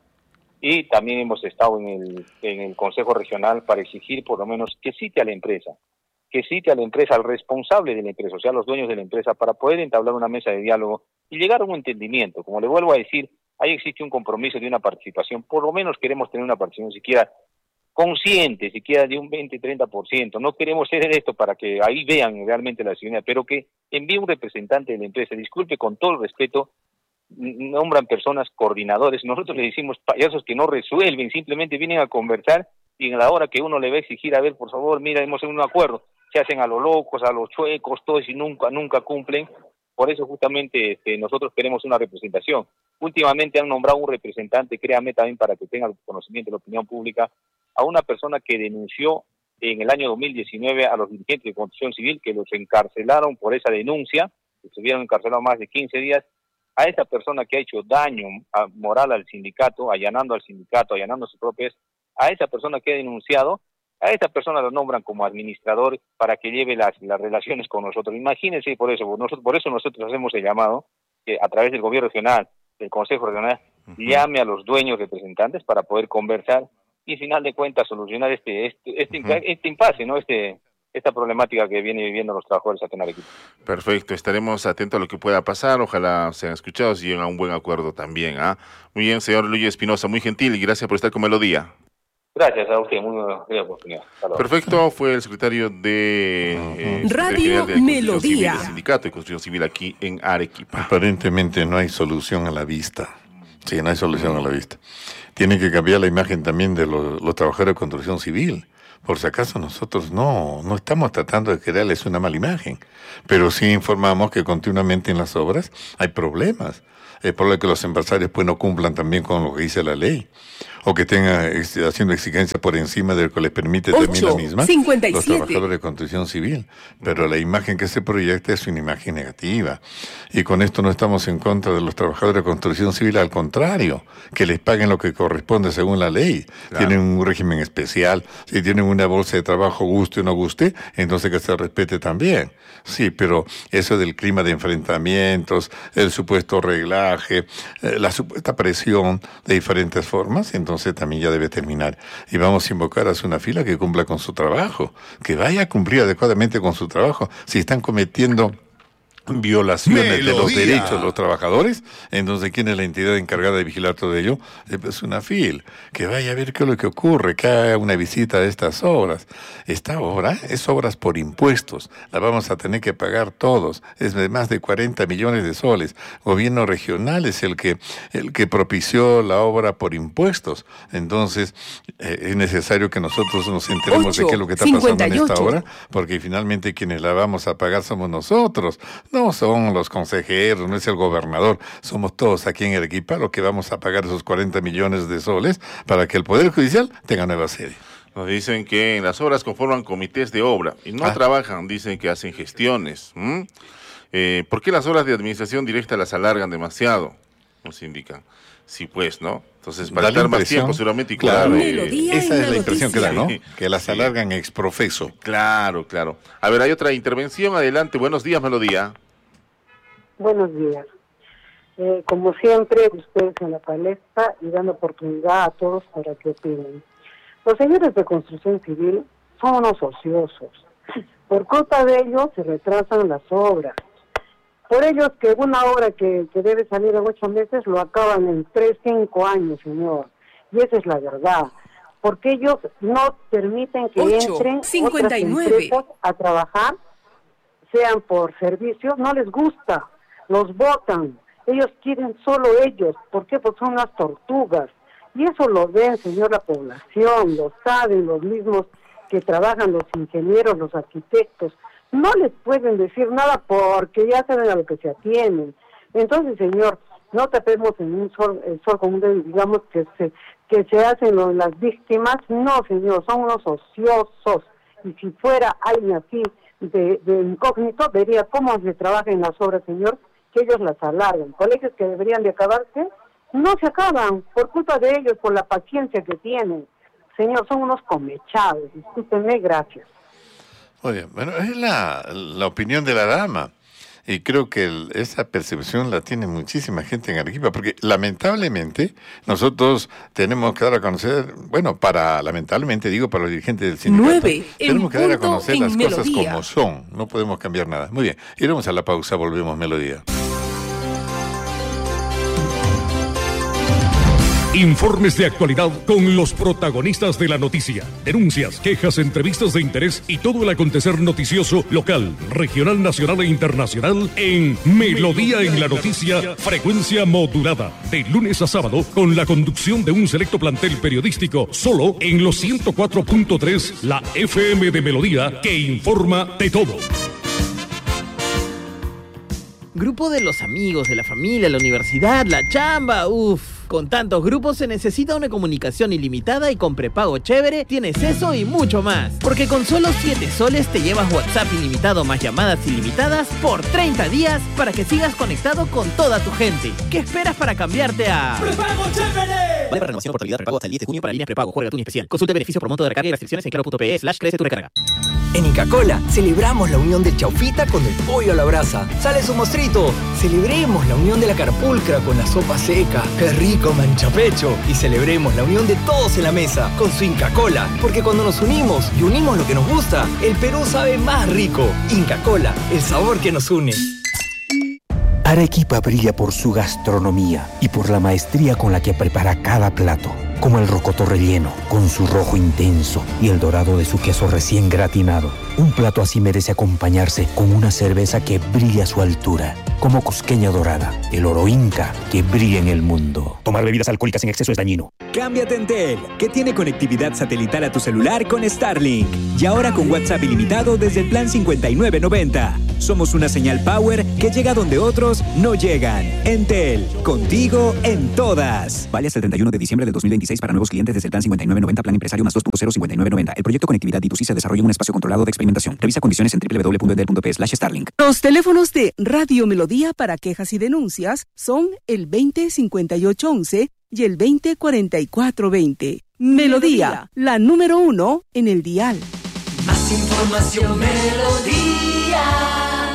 Y también hemos estado en el, en el Consejo Regional para exigir por lo menos que cite a la empresa. que cite a la empresa, al responsable de la empresa, o sea, a los dueños de la empresa, para poder entablar una mesa de diálogo y llegar a un entendimiento. Como le vuelvo a decir, ahí existe un compromiso de una participación, por lo menos queremos tener una participación siquiera consciente, siquiera de un veinte, treinta por ciento. No queremos hacer esto para que ahí vean realmente la ciudadanía, pero que envíe un representante de la empresa. Disculpe, con todo el respeto, nombran personas coordinadores, nosotros le decimos payasos que no resuelven, simplemente vienen a conversar y en la hora que uno le va a exigir, a ver, por favor, mira, hemos hecho un acuerdo, se hacen a los locos, a los chuecos, todos y nunca, nunca cumplen. Por eso justamente este, nosotros queremos una representación. Últimamente han nombrado un representante, créame también para que tenga conocimiento de la opinión pública, a una persona que denunció en el año dos mil diecinueve a los dirigentes de construcción civil, que los encarcelaron por esa denuncia, que estuvieron encarcelados más de quince días, a esa persona que ha hecho daño a, moral al sindicato, allanando al sindicato, allanando sus propias, a esa persona que ha denunciado, a esa persona lo nombran como administrador para que lleve las, las relaciones con nosotros. Imagínense, por eso, por, nosotros, por eso nosotros hacemos el llamado, que a través del gobierno regional, del Consejo Regional, uh-huh. llame a los dueños representantes para poder conversar y, al final de cuentas, solucionar este este este, uh-huh. este impasse, ¿no? Este esta problemática que viene viviendo los trabajadores aquí en Arequipa. Perfecto, estaremos atentos a lo que pueda pasar, ojalá sean escuchados y lleguen a un buen acuerdo también. ¿ah? Muy bien, señor Luis Espinosa, muy gentil y gracias por estar con Melodía. Gracias a usted, muy buena oportunidad. Perfecto, fue el secretario de eh, Radio de Melodía, Civil, del Sindicato de Construcción Civil aquí en Arequipa. Aparentemente no hay solución a la vista. Sí, no hay solución a la vista. tienen que cambiar la imagen también de los, los trabajadores de construcción civil. Por si acaso nosotros no, no estamos tratando de crearles una mala imagen, pero sí informamos que continuamente en las obras hay problemas. Es por lo que los empresarios pues no cumplan también con lo que dice la ley, o que tengan haciendo exigencias por encima de lo que les permite también la misma los trabajadores de construcción civil. Pero la imagen que se proyecta es una imagen negativa. Y con esto no estamos en contra de los trabajadores de construcción civil, al contrario, que les paguen lo que corresponde según la ley. Claro. Tienen un régimen especial. Si tienen una bolsa de trabajo, guste o no guste, entonces que se respete también. Sí, pero eso del clima de enfrentamientos, el supuesto reglaje, eh, la supuesta presión de diferentes formas, entonces también ya debe terminar. Y vamos a invocar a Sunafila que cumpla con su trabajo, que vaya a cumplir adecuadamente con su trabajo. Si están cometiendo violaciones Melodía. de los derechos de los trabajadores, entonces ¿quién es la entidad encargada de vigilar todo ello? Es Sunafil, que vaya a ver qué es lo que ocurre, que haga una visita a estas obras. Esta obra es obras por impuestos, la vamos a tener que pagar todos, es de más de cuarenta millones de soles. Gobierno regional es el que, el que propició la obra por impuestos, entonces eh, es necesario que nosotros nos enteremos ocho, de qué es lo que está pasando en esta obra, porque finalmente quienes la vamos a pagar somos nosotros. No No son los consejeros, no es el gobernador, somos todos aquí en Arequipa los que vamos a pagar esos cuarenta millones de soles para que el Poder Judicial tenga nueva sede. Nos dicen que en las obras conforman comités de obra y no ah. trabajan, dicen que hacen gestiones. ¿Mm? Eh, ¿Por qué las obras de administración directa las alargan demasiado? Nos indican. Sí, pues, ¿no? Entonces, para estar más tiempo, seguramente, y claro. Eh, esa es la impresión que da, ¿no? Que las alargan ex profeso. Claro, claro. A ver, hay otra intervención. Adelante. Buenos días, Melodía. Buenos días. Eh, como siempre, ustedes en la palestra y dando oportunidad a todos para que opinen. Los señores de construcción civil son unos ociosos. Por culpa de ellos se retrasan las obras. Por ellos que una obra que, que debe salir en ocho meses lo acaban en tres, cinco años, señor. Y esa es la verdad. Porque ellos no permiten que ocho, entren cincuenta y nueve otras empresas a trabajar, sean por servicios, no les gusta. Los votan, ellos quieren solo ellos, ¿por qué? Porque son las tortugas, y eso lo ven, señor, la población, lo saben los mismos que trabajan, los ingenieros, los arquitectos, no les pueden decir nada porque ya saben a lo que se atienen. Entonces, señor, no tapemos en un sol, el sol con un dedo, digamos que se, que se hacen los, las víctimas, no, señor, son unos ociosos, y si fuera alguien así de, de incógnito, vería cómo se trabaja en las obras, señor, que ellos las alargan. Colegios que deberían de acabarse, no se acaban, por culpa de ellos, por la paciencia que tienen. Señor, son unos comechados, discúlpenme, gracias. Oye, bueno, es la, la opinión de la dama, y creo que el, esa percepción la tiene muchísima gente en Arequipa, porque lamentablemente nosotros tenemos que dar a conocer, bueno, para, lamentablemente digo, para los dirigentes del sindicato, nueve, tenemos que dar a conocer las Melodía. Cosas como son, no podemos cambiar nada. Muy bien, iremos a la pausa, volvemos, Melodía. Informes de actualidad con los protagonistas de la noticia, denuncias, quejas, entrevistas de interés y todo el acontecer noticioso local, regional, nacional e internacional en Melodía en la Noticia, frecuencia modulada, de lunes a sábado con la conducción de un selecto plantel periodístico, solo en los ciento cuatro punto tres, la F M de Melodía, que informa de todo. Grupo de los amigos, de la familia, la universidad, la chamba, uff. Con tantos grupos se necesita una comunicación ilimitada y con prepago chévere tienes eso y mucho más. Porque con solo siete soles te llevas WhatsApp ilimitado más llamadas ilimitadas por treinta días para que sigas conectado con toda tu gente. ¿Qué esperas para cambiarte a ¡prepago chévere! Vale para renovación o portabilidad prepago hasta el diez de junio para líneas prepago. Juega tú ni especial. Consulta beneficio por monto de recarga y restricciones en claro.pe slash crece tu recarga. En Inca Kola celebramos la unión del chaufita con el pollo a la brasa. ¡Sale su mostrito! Celebremos la unión de la carpulcra con la sopa seca. ¡Qué rico manchapecho! Y celebremos la unión de todos en la mesa con su Inca Kola. Porque cuando nos unimos y unimos lo que nos gusta, el Perú sabe más rico. Inca Kola, el sabor que nos une. Arequipa brilla por su gastronomía y por la maestría con la que prepara cada plato. Como el rocoto relleno, con su rojo intenso y el dorado de su queso recién gratinado. Un plato así merece acompañarse con una cerveza que brilla a su altura. Como Cusqueña Dorada, el oro inca que brilla en el mundo. Tomar bebidas alcohólicas en exceso es dañino. Cámbiate a Entel, que tiene conectividad satelital a tu celular con Starlink. Y ahora con WhatsApp ilimitado desde el plan cincuenta y nueve noventa. Somos una señal power que llega donde otros no llegan. Entel, contigo en todas. Vale hasta el treinta y uno de diciembre del dos mil veintiséis para nuevos clientes desde el plan cincuenta y nueve noventa, plan empresario más dos punto cero cincuenta y nueve noventa. El proyecto Conectividad D dos C se desarrolla en un espacio controlado de experimentación. Revisa condiciones en doble u doble u doble u punto entel punto pe slash Starlink. Los teléfonos de Radio Melodía para quejas y denuncias son el veinte cincuenta y ocho once y el veinte cuarenta y cuatro veinte. Melodía, la número uno en el dial. Más información, Melodía.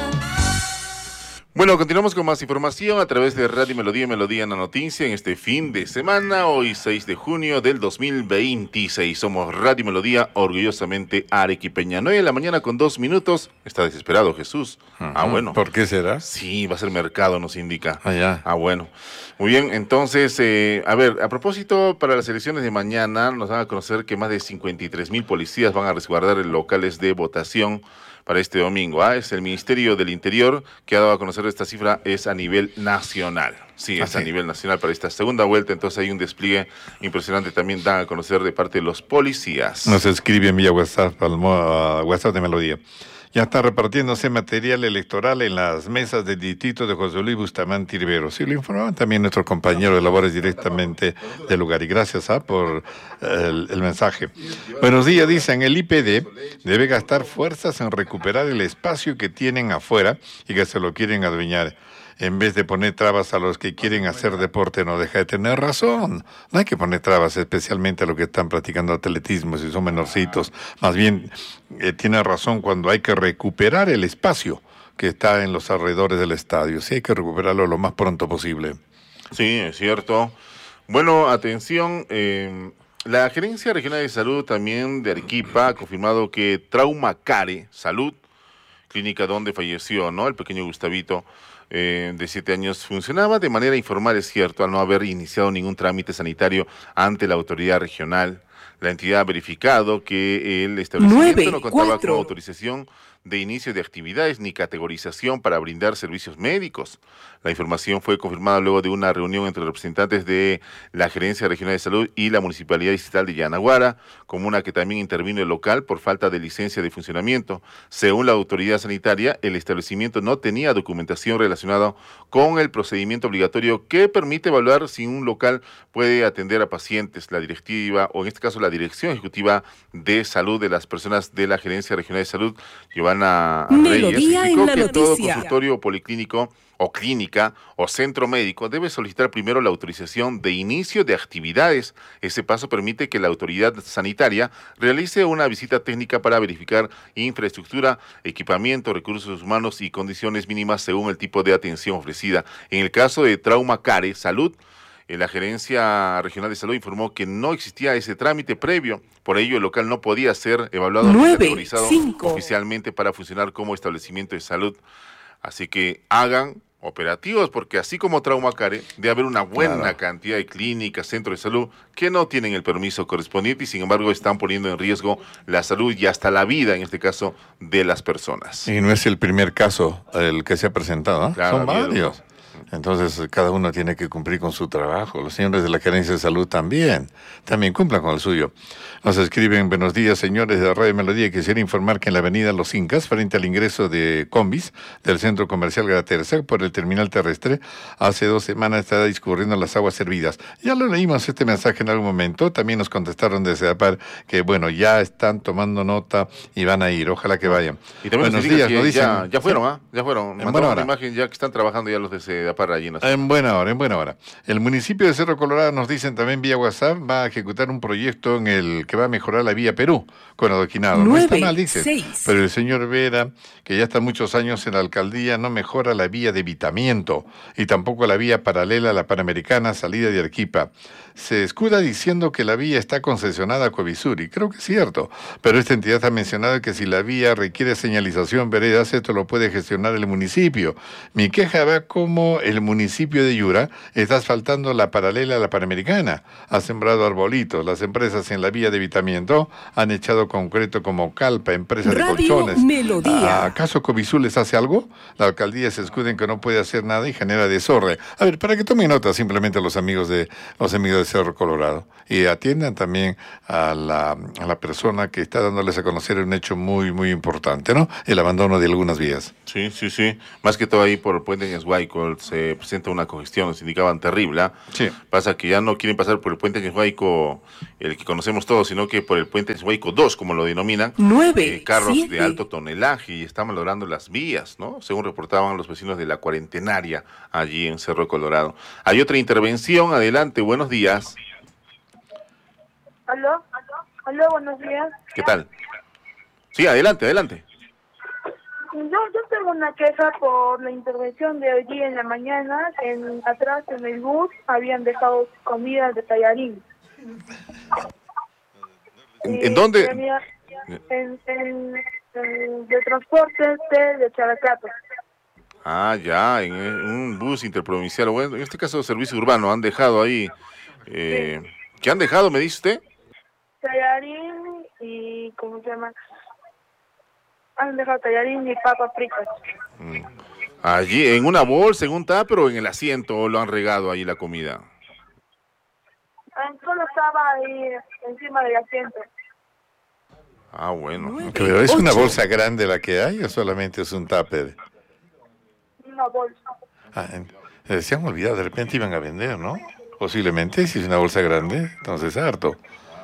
Bueno, continuamos con más información a través de Radio Melodía, Melodía en la Noticia en este fin de semana, hoy seis de junio del dos mil veintiséis. Somos Radio Melodía, orgullosamente arequipeña. nueve de la mañana con dos minutos. Está desesperado Jesús. Uh-huh. Ah, bueno. ¿Por qué será? Sí, va a ser mercado, nos indica. Ah, ya. Ah, bueno. Muy bien, entonces, eh, a ver, a propósito, para las elecciones de mañana, nos van a conocer que más de cincuenta y tres mil policías van a resguardar locales de votación para este domingo. Ah, es el Ministerio del Interior que ha dado a conocer esta cifra, es a nivel nacional. Sí, es ah, sí. a nivel nacional para esta segunda vuelta, entonces hay un despliegue impresionante también dan a conocer de parte de los policías. Nos escribe en vía WhatsApp, al uh, WhatsApp de Melodía. Ya está repartiéndose material electoral en las mesas del distrito de José Luis Bustamante Rivero. Sí, lo informaban también nuestros compañeros de labores directamente del lugar. Y gracias ah, por el, el mensaje. Buenos días, dicen, el I P D debe gastar fuerzas en recuperar el espacio que tienen afuera y que se lo quieren adueñar. En vez de poner trabas a los que quieren hacer deporte, no deja de tener razón. No hay que poner trabas, especialmente a los que están practicando atletismo, si son menorcitos. Más bien, eh, tiene razón cuando hay que recuperar el espacio que está en los alrededores del estadio. Sí, hay que recuperarlo lo más pronto posible. Sí, es cierto. Bueno, atención, eh, la Gerencia Regional de Salud también de Arequipa ha confirmado que Trauma Care Salud, clínica donde falleció, ¿no?, el pequeño Gustavito, Eh, de siete años, funcionaba de manera informal, es cierto, al no haber iniciado ningún trámite sanitario ante la autoridad regional. La entidad ha verificado que el establecimiento nueve, no contaba cuatro. con autorización de inicio de actividades ni categorización para brindar servicios médicos. La información fue confirmada luego de una reunión entre representantes de la Gerencia Regional de Salud y la Municipalidad Distrital de Yanaguara, comuna que también intervino el local por falta de licencia de funcionamiento. Según la autoridad sanitaria, el establecimiento no tenía documentación relacionada con el procedimiento obligatorio que permite evaluar si un local puede atender a pacientes. La directiva, o en este caso la Dirección Ejecutiva de Salud de las personas de la Gerencia Regional de Salud, Giovanna Reyes, explicó que todo consultorio policlínico o clínica o centro médico debe solicitar primero la autorización de inicio de actividades. Ese paso permite que la autoridad sanitaria realice una visita técnica para verificar infraestructura, equipamiento, recursos humanos y condiciones mínimas según el tipo de atención ofrecida. En el caso de Trauma Care Salud, la Gerencia Regional de Salud informó que no existía ese trámite previo, por ello el local no podía ser evaluado ni categorizado oficialmente para funcionar como establecimiento de salud. Así que hagan operativos, porque así como Trauma Care, debe haber una buena claro. cantidad de clínicas, centros de salud que no tienen el permiso correspondiente y sin embargo están poniendo en riesgo la salud y hasta la vida, en este caso, de las personas. Y no es el primer caso el que se ha presentado, ¿eh? Claro, son varios. Entonces, cada uno tiene que cumplir con su trabajo. Los señores de la Gerencia de Salud también, también cumplan con el suyo. Nos escriben, buenos días, señores de Radio Melodía. Quisiera informar que en la avenida Los Incas, frente al ingreso de combis del Centro Comercial Graterza por el terminal terrestre, hace dos semanas está discurriendo las aguas servidas. Ya lo leímos este mensaje en algún momento. También nos contestaron desde APAR que, bueno, ya están tomando nota y van a ir. Ojalá que vayan. Y también buenos días, nos dicen. Ya, ya fueron, ¿ah? ¿eh? Ya fueron. Mandaron una imagen ya que están trabajando ya los de APAR. En buena hora, en buena hora. El municipio de Cerro Colorado, nos dicen también vía WhatsApp, va a ejecutar un proyecto en el que va a mejorar la vía Perú con adoquinado. No está mal, dice. Pero el señor Vera, que ya está muchos años en la alcaldía, no mejora la vía de evitamiento y tampoco la vía paralela a la Panamericana, salida de Arequipa. Se escuda diciendo que la vía está concesionada a Covisuri. Creo que es cierto, pero esta entidad ha mencionado que si la vía requiere señalización veredas, esto lo puede gestionar el municipio. Mi queja va como el municipio de Yura está asfaltando la paralela a la Panamericana. Ha sembrado arbolitos. Las empresas en la vía de evitamiento han echado concreto como Calpa, empresa de colchones. Melodía. ¿Acaso Covisur les hace algo? La alcaldía se escuda en que no puede hacer nada y genera desorden. A ver, para que tomen nota simplemente los amigos de los amigos de de Cerro Colorado. Y atiendan también a la, a la persona que está dándoles a conocer un hecho muy, muy importante, ¿no? El abandono de algunas vías. Sí, sí, sí. Más que todo ahí por el puente en Eshuayco se presenta una congestión, nos indicaban terrible. ¿eh? Sí. Pasa que ya no quieren pasar por el puente en Eshuayco, el que conocemos todos, sino que por el puente en Eshuayco dos, como lo denominan. Nueve, eh, carros siete. de alto tonelaje y están malogrando las vías, ¿no? Según reportaban los vecinos de la cuarentenaria allí en Cerro Colorado. Hay otra intervención. Adelante, buenos días. ¿Aló? ¿Aló? Buenos días. ¿Qué tal? Sí, adelante, adelante. Yo, yo tengo una queja por la intervención de hoy día en la mañana. En, atrás en el bus habían dejado comida de tallarín. ¿En, Y en dónde? tenía- En, en, en- de transporte de, de Characato. Ah, ya, en, en un bus interprovincial. Bueno, en este caso, servicio urbano, han dejado ahí. Eh, ¿Qué han dejado, me dice usted? Tallarín y, ¿cómo se llama? Han dejado tallarín y papas fritas. Mm. Allí, en una bolsa, en un tupper o en el asiento, o lo han regado ahí la comida. Ah, Solo estaba ahí encima del asiento. Ah, bueno. Pero ¿es una Ocho. bolsa grande la que hay o solamente es un tupper? Una bolsa. Ah, en- eh, se han olvidado, de repente iban a vender, ¿no? Posiblemente, si es una bolsa grande, entonces harto.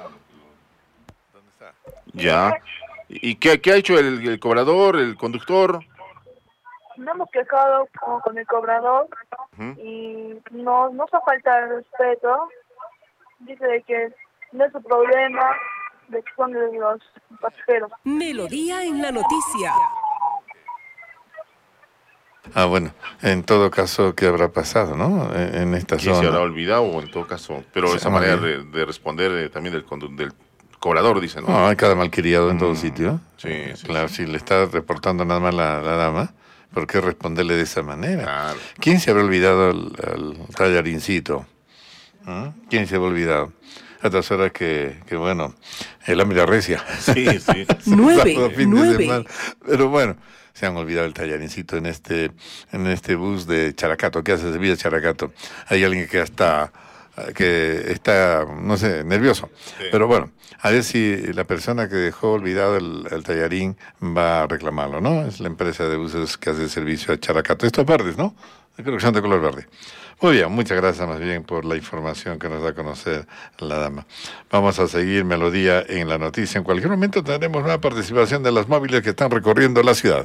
Ya. ¿Y qué, qué ha hecho el, el cobrador, el conductor? Nos hemos quejado con, con el cobrador Ujú. y no nos ha falta el respeto. Dice de que no es su problema, de que son de los pasajeros. Melodía en la noticia. Ah, bueno, en todo caso, ¿qué habrá pasado, no? En, en esta ¿Quién se zona. habrá olvidado o en todo caso? Pero Sí, esa muy manera bien. de, de responder eh, también del, condu- del cobrador, dicen, ¿no? No, hay cada malcriado en todo Mm, sitio. sí, sí, Claro, si le está reportando nada más la, la dama, ¿por qué responderle de esa manera? Claro. ¿Quién se habrá olvidado el, el tallarincito? ¿Mm? ¿Quién se habrá olvidado? A estas horas que, que bueno, el hambre arrecia. Sí, sí. Nueve, Sábado, fin de nueve. semana. Pero bueno, se han olvidado el tallarincito en este, en este bus de Characato. ¿Qué hace Sevilla Characato? Hay alguien que está, que está, no sé, nervioso. Sí. Pero bueno, a ver si la persona que dejó olvidado el, el tallarín va a reclamarlo, ¿no? Es la empresa de buses que hace servicio a Characato. Estos verdes, ¿no? Creo que son de color verde. Muy bien, muchas gracias más bien por la información que nos da a conocer la dama. Vamos a seguir Melodía en la noticia. En cualquier momento tendremos una participación de las móviles que están recorriendo la ciudad.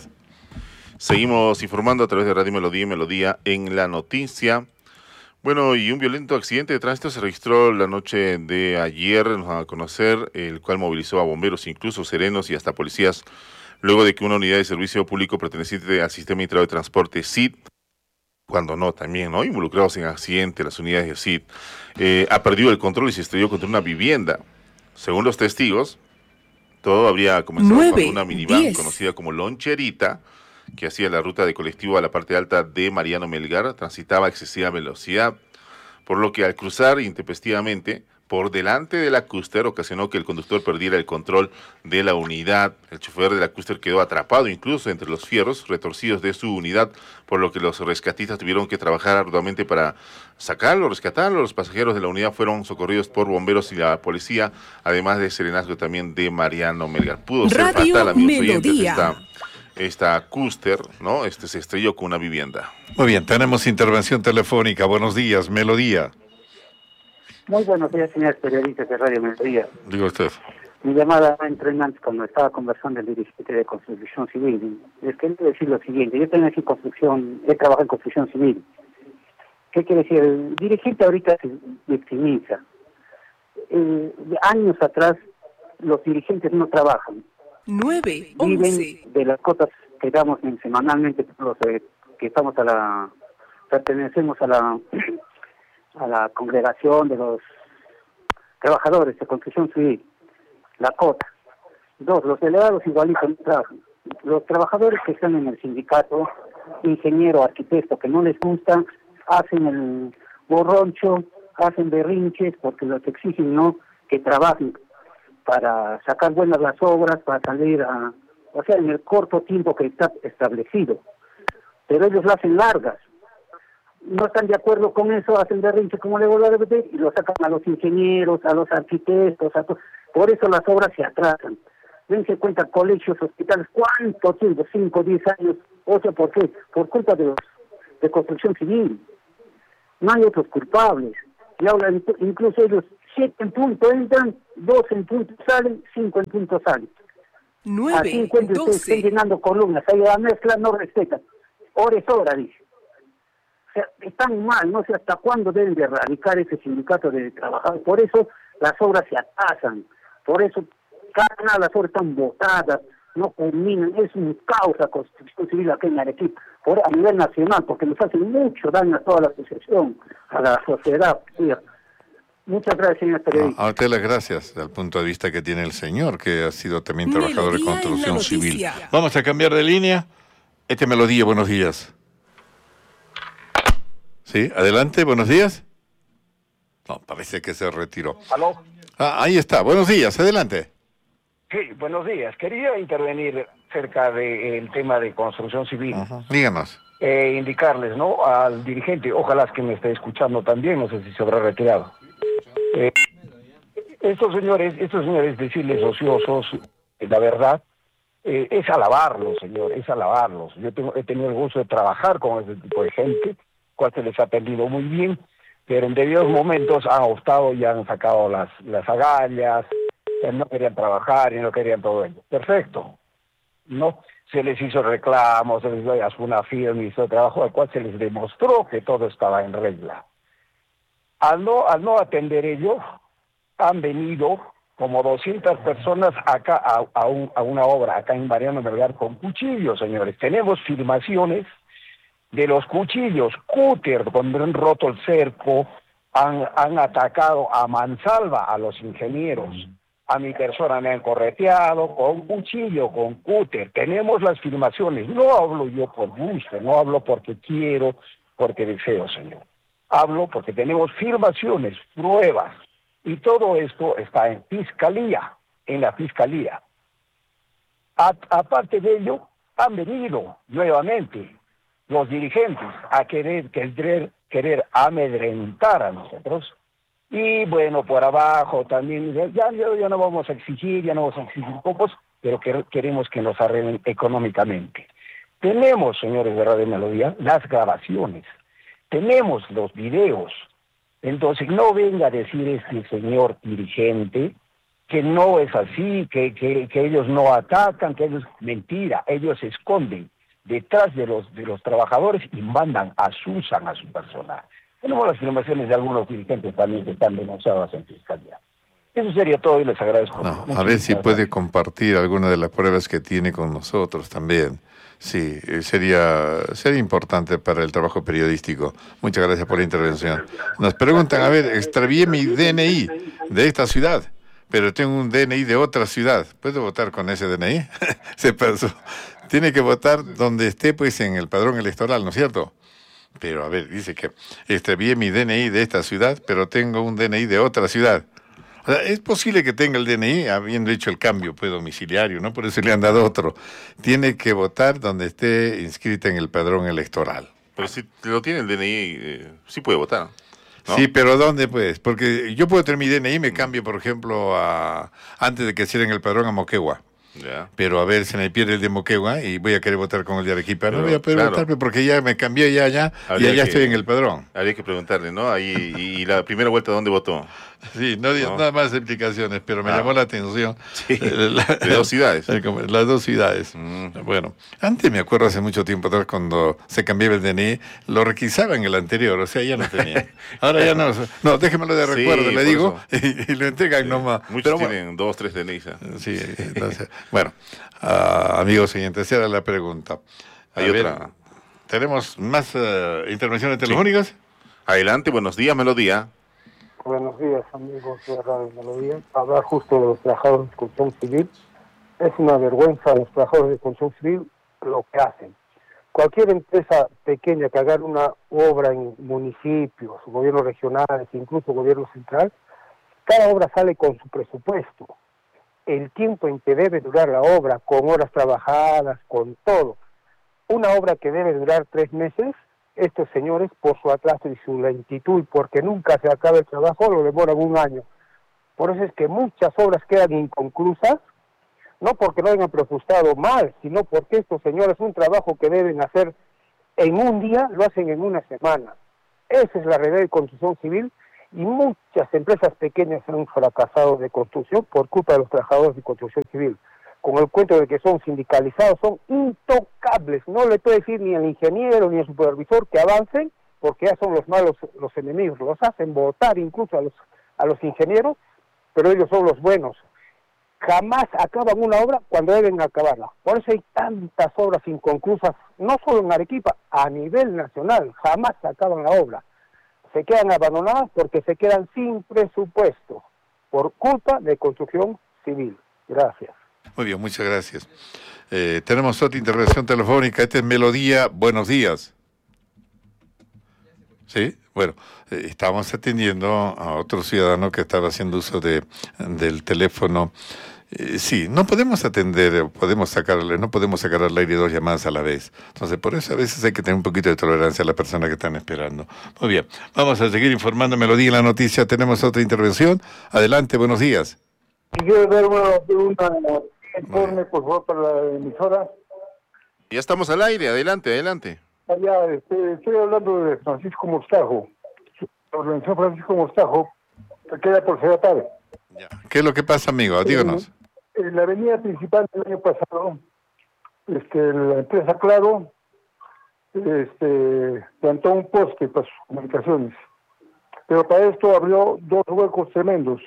Seguimos informando a través de Radio Melodía y Melodía en la noticia. Bueno, y un violento accidente de tránsito se registró la noche de ayer, nos van a conocer, el cual movilizó a bomberos, incluso serenos y hasta policías, luego de que una unidad de servicio público perteneciente al Sistema Integrado de Transporte S I T, cuando no, también, ¿no? Involucrados en accidente, las unidades de S I T, eh, ha perdido el control y se estrelló contra una vivienda. Según los testigos, todo habría comenzado Nueve, cuando una minivan diez. conocida como Loncherita, que hacía la ruta de colectivo a la parte alta de Mariano Melgar, transitaba a excesiva velocidad, por lo que al cruzar intempestivamente por delante de la Custer ocasionó que el conductor perdiera el control de la unidad. El chofer de la Custer quedó atrapado incluso entre los fierros retorcidos de su unidad, por lo que los rescatistas tuvieron que trabajar arduamente para sacarlo, rescatarlo. Los pasajeros de la unidad fueron socorridos por bomberos y la policía, además de serenazgo también de Mariano Melgar. Pudo ser Radio fatal, amigos oyentes, Melodía. esta, esta Custer, ¿no? Este se estrelló con una vivienda. Muy bien, tenemos intervención telefónica. Buenos días, Melodía. Muy buenos días, señores periodistas de Radio Melodía. Digo usted. Mi llamada entró en antes cuando estaba conversando el dirigente de construcción civil. Les quería decir lo siguiente, yo tengo aquí construcción, he trabajado en construcción civil. ¿Qué quiere decir? El dirigente ahorita se victimiza. Eh, de años atrás, los dirigentes no trabajan. Nueve, Viven once. de las cotas que damos en- semanalmente, los eh, que estamos a la, pertenecemos a la a la congregación de los trabajadores de construcción civil, la cota. Dos, los delegados igualitos no trabajan. Los trabajadores que están en el sindicato, ingeniero, arquitecto, que no les gusta, hacen el borroncho, hacen berrinches, porque los exigen no que trabajen para sacar buenas las obras, para salir a, o sea, en el corto tiempo que está establecido. Pero ellos lo hacen largas. no están de acuerdo con eso, hacen berrinche, como le vuelvo a repetir, y lo sacan a los ingenieros, a los arquitectos, a to... por eso las obras se atrasan. Dense cuenta, colegios, hospitales, ¿cuánto tiempo? Cinco, diez años, o sea, ¿por qué? Por culpa de los de construcción civil. No hay otros culpables. Y ahora incluso ellos, siete en punto entran, dos en punto salen, cinco en punto salen. Nueve, Así encuentran ustedes, están llenando columnas, ahí la mezcla no respetan. Hora es hora, dice. O sea, están mal, no sé hasta cuándo deben de erradicar ese sindicato de trabajadores. Por eso las obras se atrasan, por eso cada una de las obras están botadas, no culminan, es un caos la construcción civil aquí en Arequipa, por, a nivel nacional, porque nos hace mucho daño a toda la asociación, a la sociedad. Sí. Muchas gracias, señor periodista. A usted las gracias, del punto de vista que tiene el señor, que ha sido también trabajador de construcción civil. Vamos a cambiar de línea. Este Melodía, buenos días. Sí, adelante, buenos días. No, parece que se retiró. ¿Aló? Ah, ahí está, buenos días, adelante. Sí, buenos días. Quería intervenir cerca del tema de construcción civil. Ajá. Díganos. Eh, indicarles, ¿no? Al dirigente, ojalá que me esté escuchando también, no sé si se habrá retirado. Eh, estos señores, estos señores, decirles ociosos, eh, la verdad, eh, es alabarlos, señor, es alabarlos. Yo tengo, he tenido el gusto de trabajar con ese tipo de gente, cual se les ha atendido muy bien, pero en debidos momentos han optado y han sacado las, las agallas, no querían trabajar y no querían todo ello. Perfecto. No, se les hizo reclamos, se les hizo una firma y hizo trabajo, al cual se les demostró que todo estaba en regla. Al no, al no atender ello, han venido como doscientas personas acá a, a, un, a una obra, acá en Mariano Melgar, con cuchillos, señores. Tenemos filmaciones de los cuchillos, cúter, cuando han roto el cerco, han, han atacado a mansalva a los ingenieros. A mi persona me han correteado con cuchillo, con cúter. Tenemos las filmaciones. No hablo yo por gusto, no hablo porque quiero, porque deseo, señor. Hablo porque tenemos filmaciones, pruebas. Y todo esto está en fiscalía, en la fiscalía. A, aparte de ello, han venido nuevamente los dirigentes a querer, querer, querer amedrentar a nosotros. Y bueno, por abajo también, ya, ya, ya no vamos a exigir, ya no vamos a exigir pocos, pero que, queremos que nos arreglen económicamente. Tenemos, señores de Radio Melodía, las grabaciones, tenemos los videos. Entonces no venga a decir este señor dirigente que no es así, que, que, que ellos no atacan, que ellos, mentira, ellos se esconden detrás de los, de los trabajadores y mandan, asusan a su personal. Tenemos las filmaciones de algunos dirigentes también que están denunciadas en fiscalía. Eso sería todo y les agradezco. No, a ver si puede compartir alguna de las pruebas que tiene con nosotros también. Sí, sería, sería importante para el trabajo periodístico. Muchas gracias por la intervención. Nos preguntan, a ver, extravié mi D N I de esta ciudad, pero tengo un D N I de otra ciudad. ¿Puedo votar con ese D N I? Se pasó. Tiene que votar donde esté, pues, en el padrón electoral, ¿no es cierto? Pero, a ver, dice que extravié mi D N I de esta ciudad, pero tengo un D N I de otra ciudad. O sea, es posible que tenga el D N I habiendo hecho el cambio, pues, domiciliario, ¿no? Por eso le han dado otro. Tiene que votar donde esté inscrita en el padrón electoral. Pero si lo tiene el D N I, eh, sí puede votar, ¿no? Sí, pero ¿dónde, pues? Porque yo puedo tener mi D N I y me cambio, por ejemplo, a antes de que cierren el padrón a Moquegua. Ya. Pero a ver, se me pierde el de Moquegua y voy a querer votar con el de Arequipa. No Pero, voy a poder claro. votar porque ya me cambié ya allá y allá que, estoy en el padrón. Habría que preguntarle, ¿no? Ahí, y la primera vuelta, ¿dónde votó? Sí, no, no. nada más explicaciones, pero me ah. llamó la atención. Sí, la, de dos ciudades. Las dos ciudades. Mm. Bueno, antes me acuerdo hace mucho tiempo atrás cuando se cambiaba el D N I, lo requisaba en el anterior, o sea, ya no tenía. Ahora ya no. No, déjemelo de recuerdo, sí, le digo, y, y lo entregan sí. nomás. Muchos pero, tienen bueno, dos, tres D N Is. Sí, entonces, bueno, uh, amigos siguientes, esa era la pregunta. A Hay ver, otra. ¿tenemos más uh, intervenciones telefónicas? Sí. Adelante, buenos días, Melodía. Buenos días, amigos de Radio Melodía. Hablar justo de los trabajadores de construcción civil. Es una vergüenza a los trabajadores de construcción civil lo que hacen. Cualquier empresa pequeña que haga una obra en municipios, gobiernos regionales, incluso gobierno central, cada obra sale con su presupuesto. El tiempo en que debe durar la obra, con horas trabajadas, con todo. Una obra que debe durar tres meses, estos señores, por su atraso y su lentitud, porque nunca se acaba el trabajo, lo demoran un año. Por eso es que muchas obras quedan inconclusas, no porque no hayan presupuestado mal, sino porque estos señores un trabajo que deben hacer en un día, lo hacen en una semana. Esa es la realidad de construcción civil, y muchas empresas pequeñas han fracasado de construcción por culpa de los trabajadores de construcción civil. Con el cuento de que son sindicalizados, son intocables. No le puede decir ni al ingeniero ni al supervisor que avancen, porque ya son los malos los enemigos. Los hacen votar incluso a los, a los ingenieros, pero ellos son los buenos. Jamás acaban una obra cuando deben acabarla. Por eso hay tantas obras inconclusas, no solo en Arequipa, a nivel nacional. Jamás acaban la obra. Se quedan abandonadas porque se quedan sin presupuesto, por culpa de construcción civil. Gracias. Muy bien, muchas gracias. Eh, tenemos otra intervención telefónica. Esta es Melodía. Buenos días. Sí, bueno, eh, estábamos atendiendo a otro ciudadano que estaba haciendo uso de del teléfono. Eh, sí, no podemos atender, podemos sacarle, no podemos sacar al aire dos llamadas a la vez. Entonces, por eso a veces hay que tener un poquito de tolerancia a las personas que están esperando. Muy bien, vamos a seguir informando Melodía en la noticia. Tenemos otra intervención. Adelante, buenos días. Quiero dar una, una informe, por favor, para la emisora. Ya estamos al aire, adelante, adelante. Allá, este, estoy hablando de Francisco Mostajo. La organización Francisco Mostajo queda por Segatare. ¿Qué es lo que pasa, amigo? Díganos. En, en la avenida principal del año pasado, este, la empresa Claro este, plantó un poste para sus comunicaciones. Pero para esto abrió dos huecos tremendos.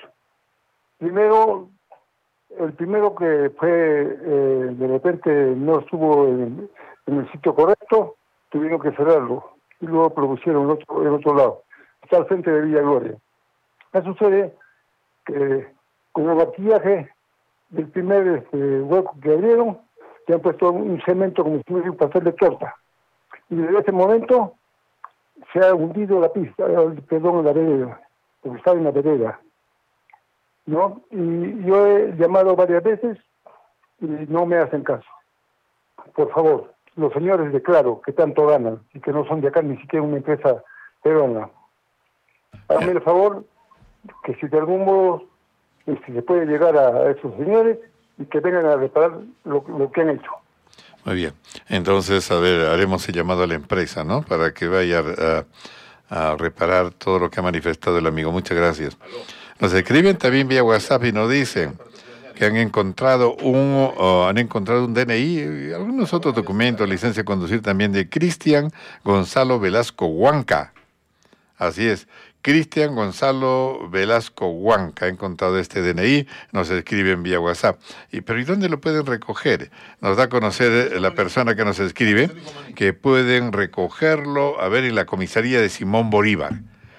Primero, el primero que fue, eh, de repente no estuvo en, en el sitio correcto, tuvieron que cerrarlo. Y luego propusieron el otro, el otro lado. Está al frente de Villa Gloria. ¿Qué sucede? Que con el maquillaje del primer este, hueco que abrieron, ya han puesto un cemento como si fuera un pastel de torta. Y desde ese momento se ha hundido la pista, perdón, la vereda, porque estaba en la vereda, ¿no? Y yo he llamado varias veces y no me hacen caso. Por favor, los señores de Claro, que tanto ganan y que no son de acá ni siquiera una empresa peruana, háganme el favor que si de algún modo este, se puede llegar a esos señores y que vengan a reparar lo, lo que han hecho. Muy bien. Entonces, a ver, haremos el llamado a la empresa, ¿no? Para que vaya a, a reparar todo lo que ha manifestado el amigo. Muchas gracias. Nos escriben también vía WhatsApp y nos dicen que han encontrado un uh, han encontrado un D N I y algunos otros documentos, licencia de conducir también de Cristian Gonzalo Velasco Huanca. Así es. Cristian Gonzalo Velasco Huanca ha encontrado este D N I, nos escriben vía WhatsApp. Y, pero ¿y dónde lo pueden recoger? Nos da a conocer la persona que nos escribe que pueden recogerlo, a ver, en la comisaría de Simón Bolívar.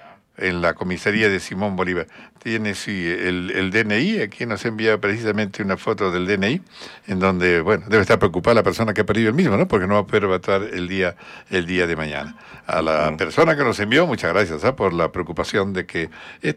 En la comisaría de Simón Bolívar. Tiene, sí, el, el D N I, aquí nos envía precisamente una foto del D N I, en donde, bueno, debe estar preocupada la persona que ha perdido el mismo, ¿no? Porque no va a poder votar el día, el día de mañana. A la persona que nos envió, muchas gracias, ¿eh? Por la preocupación de que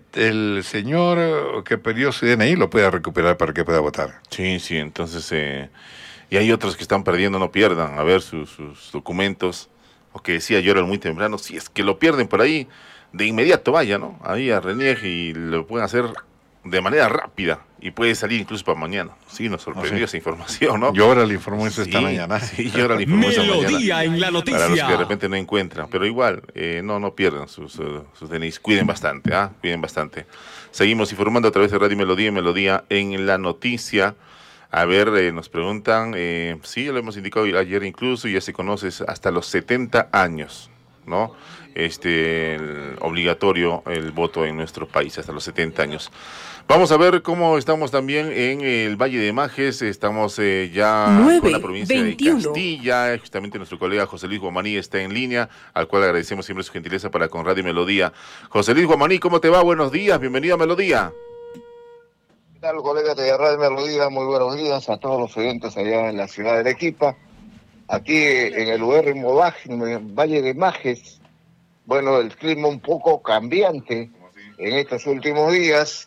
el señor que perdió su D N I lo pueda recuperar para que pueda votar. Sí, sí, entonces, eh, y hay otros que están perdiendo, no pierdan, a ver sus, sus documentos, o que decía yo era muy temprano, si es que lo pierden por ahí, de inmediato vaya, ¿no? Ahí a Renier y lo pueden hacer de manera rápida y puede salir incluso para mañana. Sí, nos sorprendió, ¿no? Esa información, ¿no? Yo ahora le informó eso sí, esta mañana. Sí, yo ahora le informó esta mañana. Melodía en la noticia. Para los que de repente no encuentran, pero igual, eh, no no pierdan sus, uh, sus D N Is. Cuiden bastante, ¿ah? ¿eh? Cuiden bastante. Seguimos informando a través de Radio Melodía y Melodía en la noticia. A ver, eh, nos preguntan, eh, sí, lo hemos indicado ayer incluso, ya se conoce hasta los setenta años, ¿no? Este, el obligatorio el voto en nuestro país hasta los setenta años. Vamos a ver cómo estamos también en el Valle de Majes. Estamos eh, ya nueve, con la provincia veintiuno. de Castilla. Justamente nuestro colega José Luis Guamaní está en línea, al cual agradecemos siempre su gentileza para con Radio Melodía. José Luis Guamaní, ¿cómo te va? Buenos días, bienvenido a Melodía. ¿Qué tal, colega de Radio Melodía? Muy buenos días a todos los oyentes allá en la ciudad de Arequipa. Aquí en el lugar en el Valle de Majes. Bueno, el clima un poco cambiante en estos últimos días.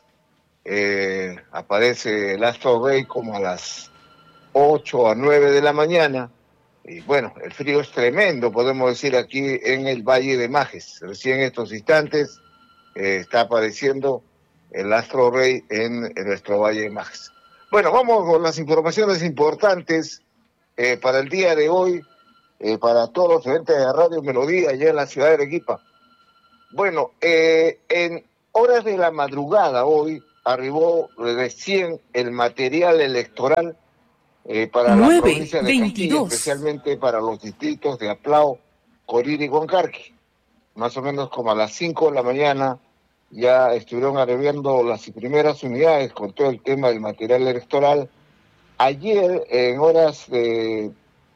Eh, aparece el astro rey como a las ocho a nueve de la mañana. Y bueno, el frío es tremendo, podemos decir, aquí en el Valle de Majes. Recién en estos instantes eh, está apareciendo el astro rey en, en nuestro Valle de Majes. Bueno, vamos con las informaciones importantes eh, para el día de hoy, eh, para todos los oyentes de Radio Melodía allá en la ciudad de Arequipa. Bueno, eh, en horas de la madrugada hoy arribó recién el material electoral eh, para la provincia de Castilla, especialmente para los distritos de Aplao, Coriri y Huancarqui. Más o menos como a las cinco de la mañana ya estuvieron arribando las primeras unidades con todo el tema del material electoral. Ayer, en horas de,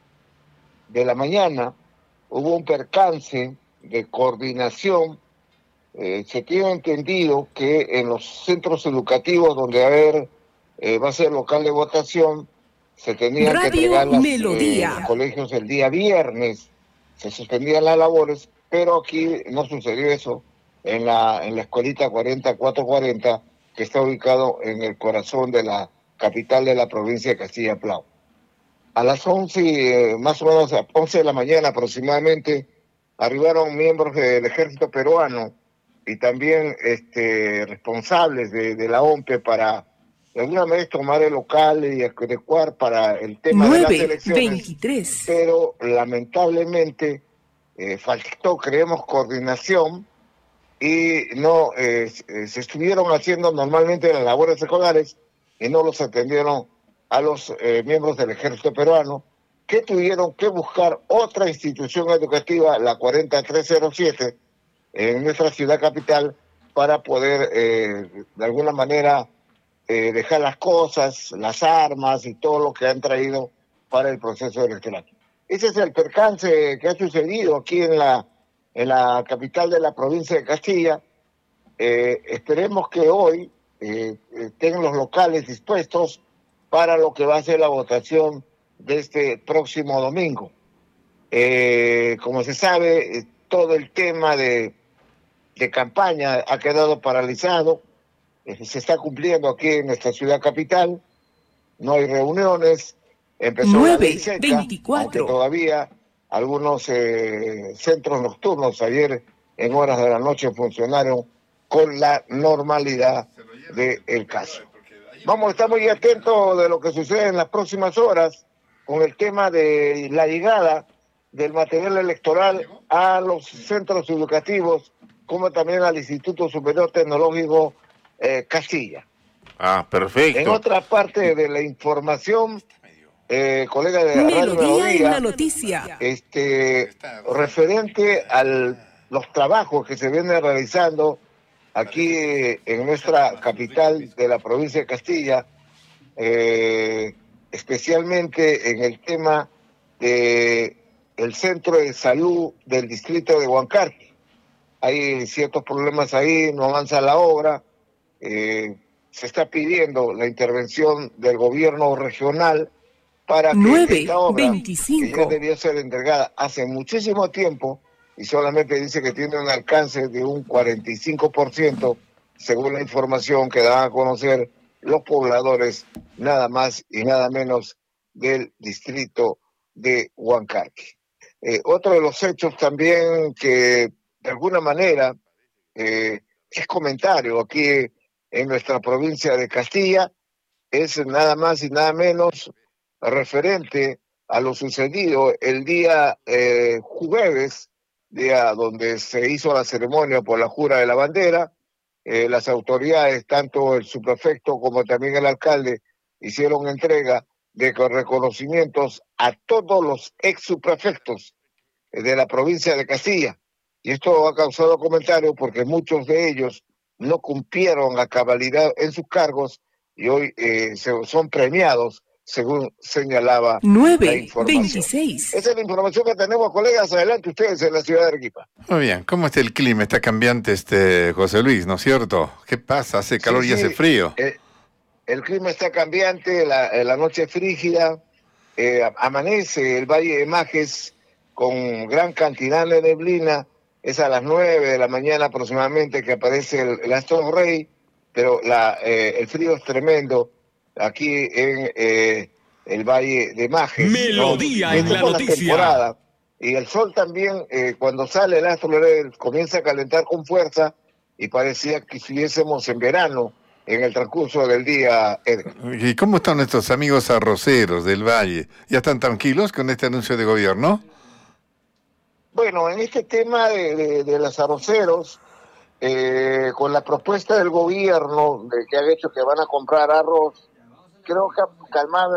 de la mañana, hubo un percance de coordinación. Eh, se tiene entendido que en los centros educativos donde va a haber, eh, va a ser local de votación, se tenían que entregar las, eh, los colegios el día viernes, se suspendían las labores, pero aquí no sucedió eso en la en la escuelita cuarenta cuatrocientos cuarenta, que está ubicado en el corazón de la capital de la provincia de Castilla-Plau. A las once, eh, más o menos a once de la mañana aproximadamente, arribaron miembros del ejército peruano y también este, responsables de, de la O M P E para de alguna manera tomar el local y adecuar para el tema de las elecciones. veintitrés Pero lamentablemente eh, faltó, creemos, coordinación y no eh, se estuvieron haciendo normalmente las labores escolares y no los atendieron a los eh, miembros del ejército peruano, que tuvieron que buscar otra institución educativa, la cuarenta tres cero siete, en nuestra ciudad capital, para poder eh, de alguna manera eh, dejar las cosas, las armas y todo lo que han traído para el proceso electoral. Ese es el percance que ha sucedido aquí en la en la capital de la provincia de Castilla. Eh, esperemos que hoy eh, estén los locales dispuestos para lo que va a ser la votación de este próximo domingo. Eh, como se sabe, todo el tema de, de campaña ha quedado paralizado. Eh, se está cumpliendo aquí en nuestra ciudad capital. No hay reuniones. Empezó la ley seca, aunque todavía algunos eh, centros nocturnos ayer en horas de la noche funcionaron con la normalidad del caso. Vamos a estar muy atentos de lo que sucede en las próximas horas con el tema de la llegada del material electoral a los centros educativos, como también al Instituto Superior Tecnológico eh, Castilla. Ah, perfecto. En otra parte de la información, Eh, colega de Radio Melodía, la noticia. Este, referente a los trabajos que se vienen realizando aquí en nuestra capital de la provincia de Castilla, eh, especialmente en el tema de el centro de salud del distrito de Huancarqui. Hay ciertos problemas ahí, no avanza la obra, eh, se está pidiendo la intervención del gobierno regional para que esta obra, que ya debió ser entregada hace muchísimo tiempo, y solamente dice que tiene un alcance de un cuarenta y cinco por ciento, según la información que dan a conocer los pobladores, nada más y nada menos del distrito de Huancarqui. Eh, otro de los hechos también que de alguna manera eh, es comentario aquí en nuestra provincia de Castilla, es nada más y nada menos referente a lo sucedido el día eh, jueves, día donde se hizo la ceremonia por la jura de la bandera. Eh, las autoridades, tanto el subprefecto como también el alcalde, hicieron entrega de reconocimientos a todos los ex subprefectos de la provincia de Castilla. Y esto ha causado comentarios porque muchos de ellos no cumplieron a cabalidad en sus cargos y hoy eh, se, son premiados, según señalaba la información. veintiséis Esa es la información que tenemos, colegas. Adelante ustedes en la ciudad de Arequipa. Muy bien. ¿Cómo está el clima? Está cambiante, este José Luis, ¿no es cierto? ¿Qué pasa? ¿Hace calor sí, y hace sí. frío? Eh, el clima está cambiante, la, la noche es frígida, eh, amanece el Valle de Majes con gran cantidad de neblina. Es a las nueve de la mañana aproximadamente que aparece el, el astro rey, pero la, eh, el frío es tremendo aquí en, eh, el Valle de Majes. Melodía ¿no? en la noticia. Temporada, y el sol también, eh, cuando sale el astro comienza a calentar con fuerza y parecía que estuviésemos en verano en el transcurso del día, Edgar. ¿Y cómo están nuestros amigos arroceros del Valle? ¿Ya están tranquilos con este anuncio de gobierno? Bueno, en este tema de, de, de los arroceros, eh, con la propuesta del gobierno de que han hecho que van a comprar arroz, creo que ha calmado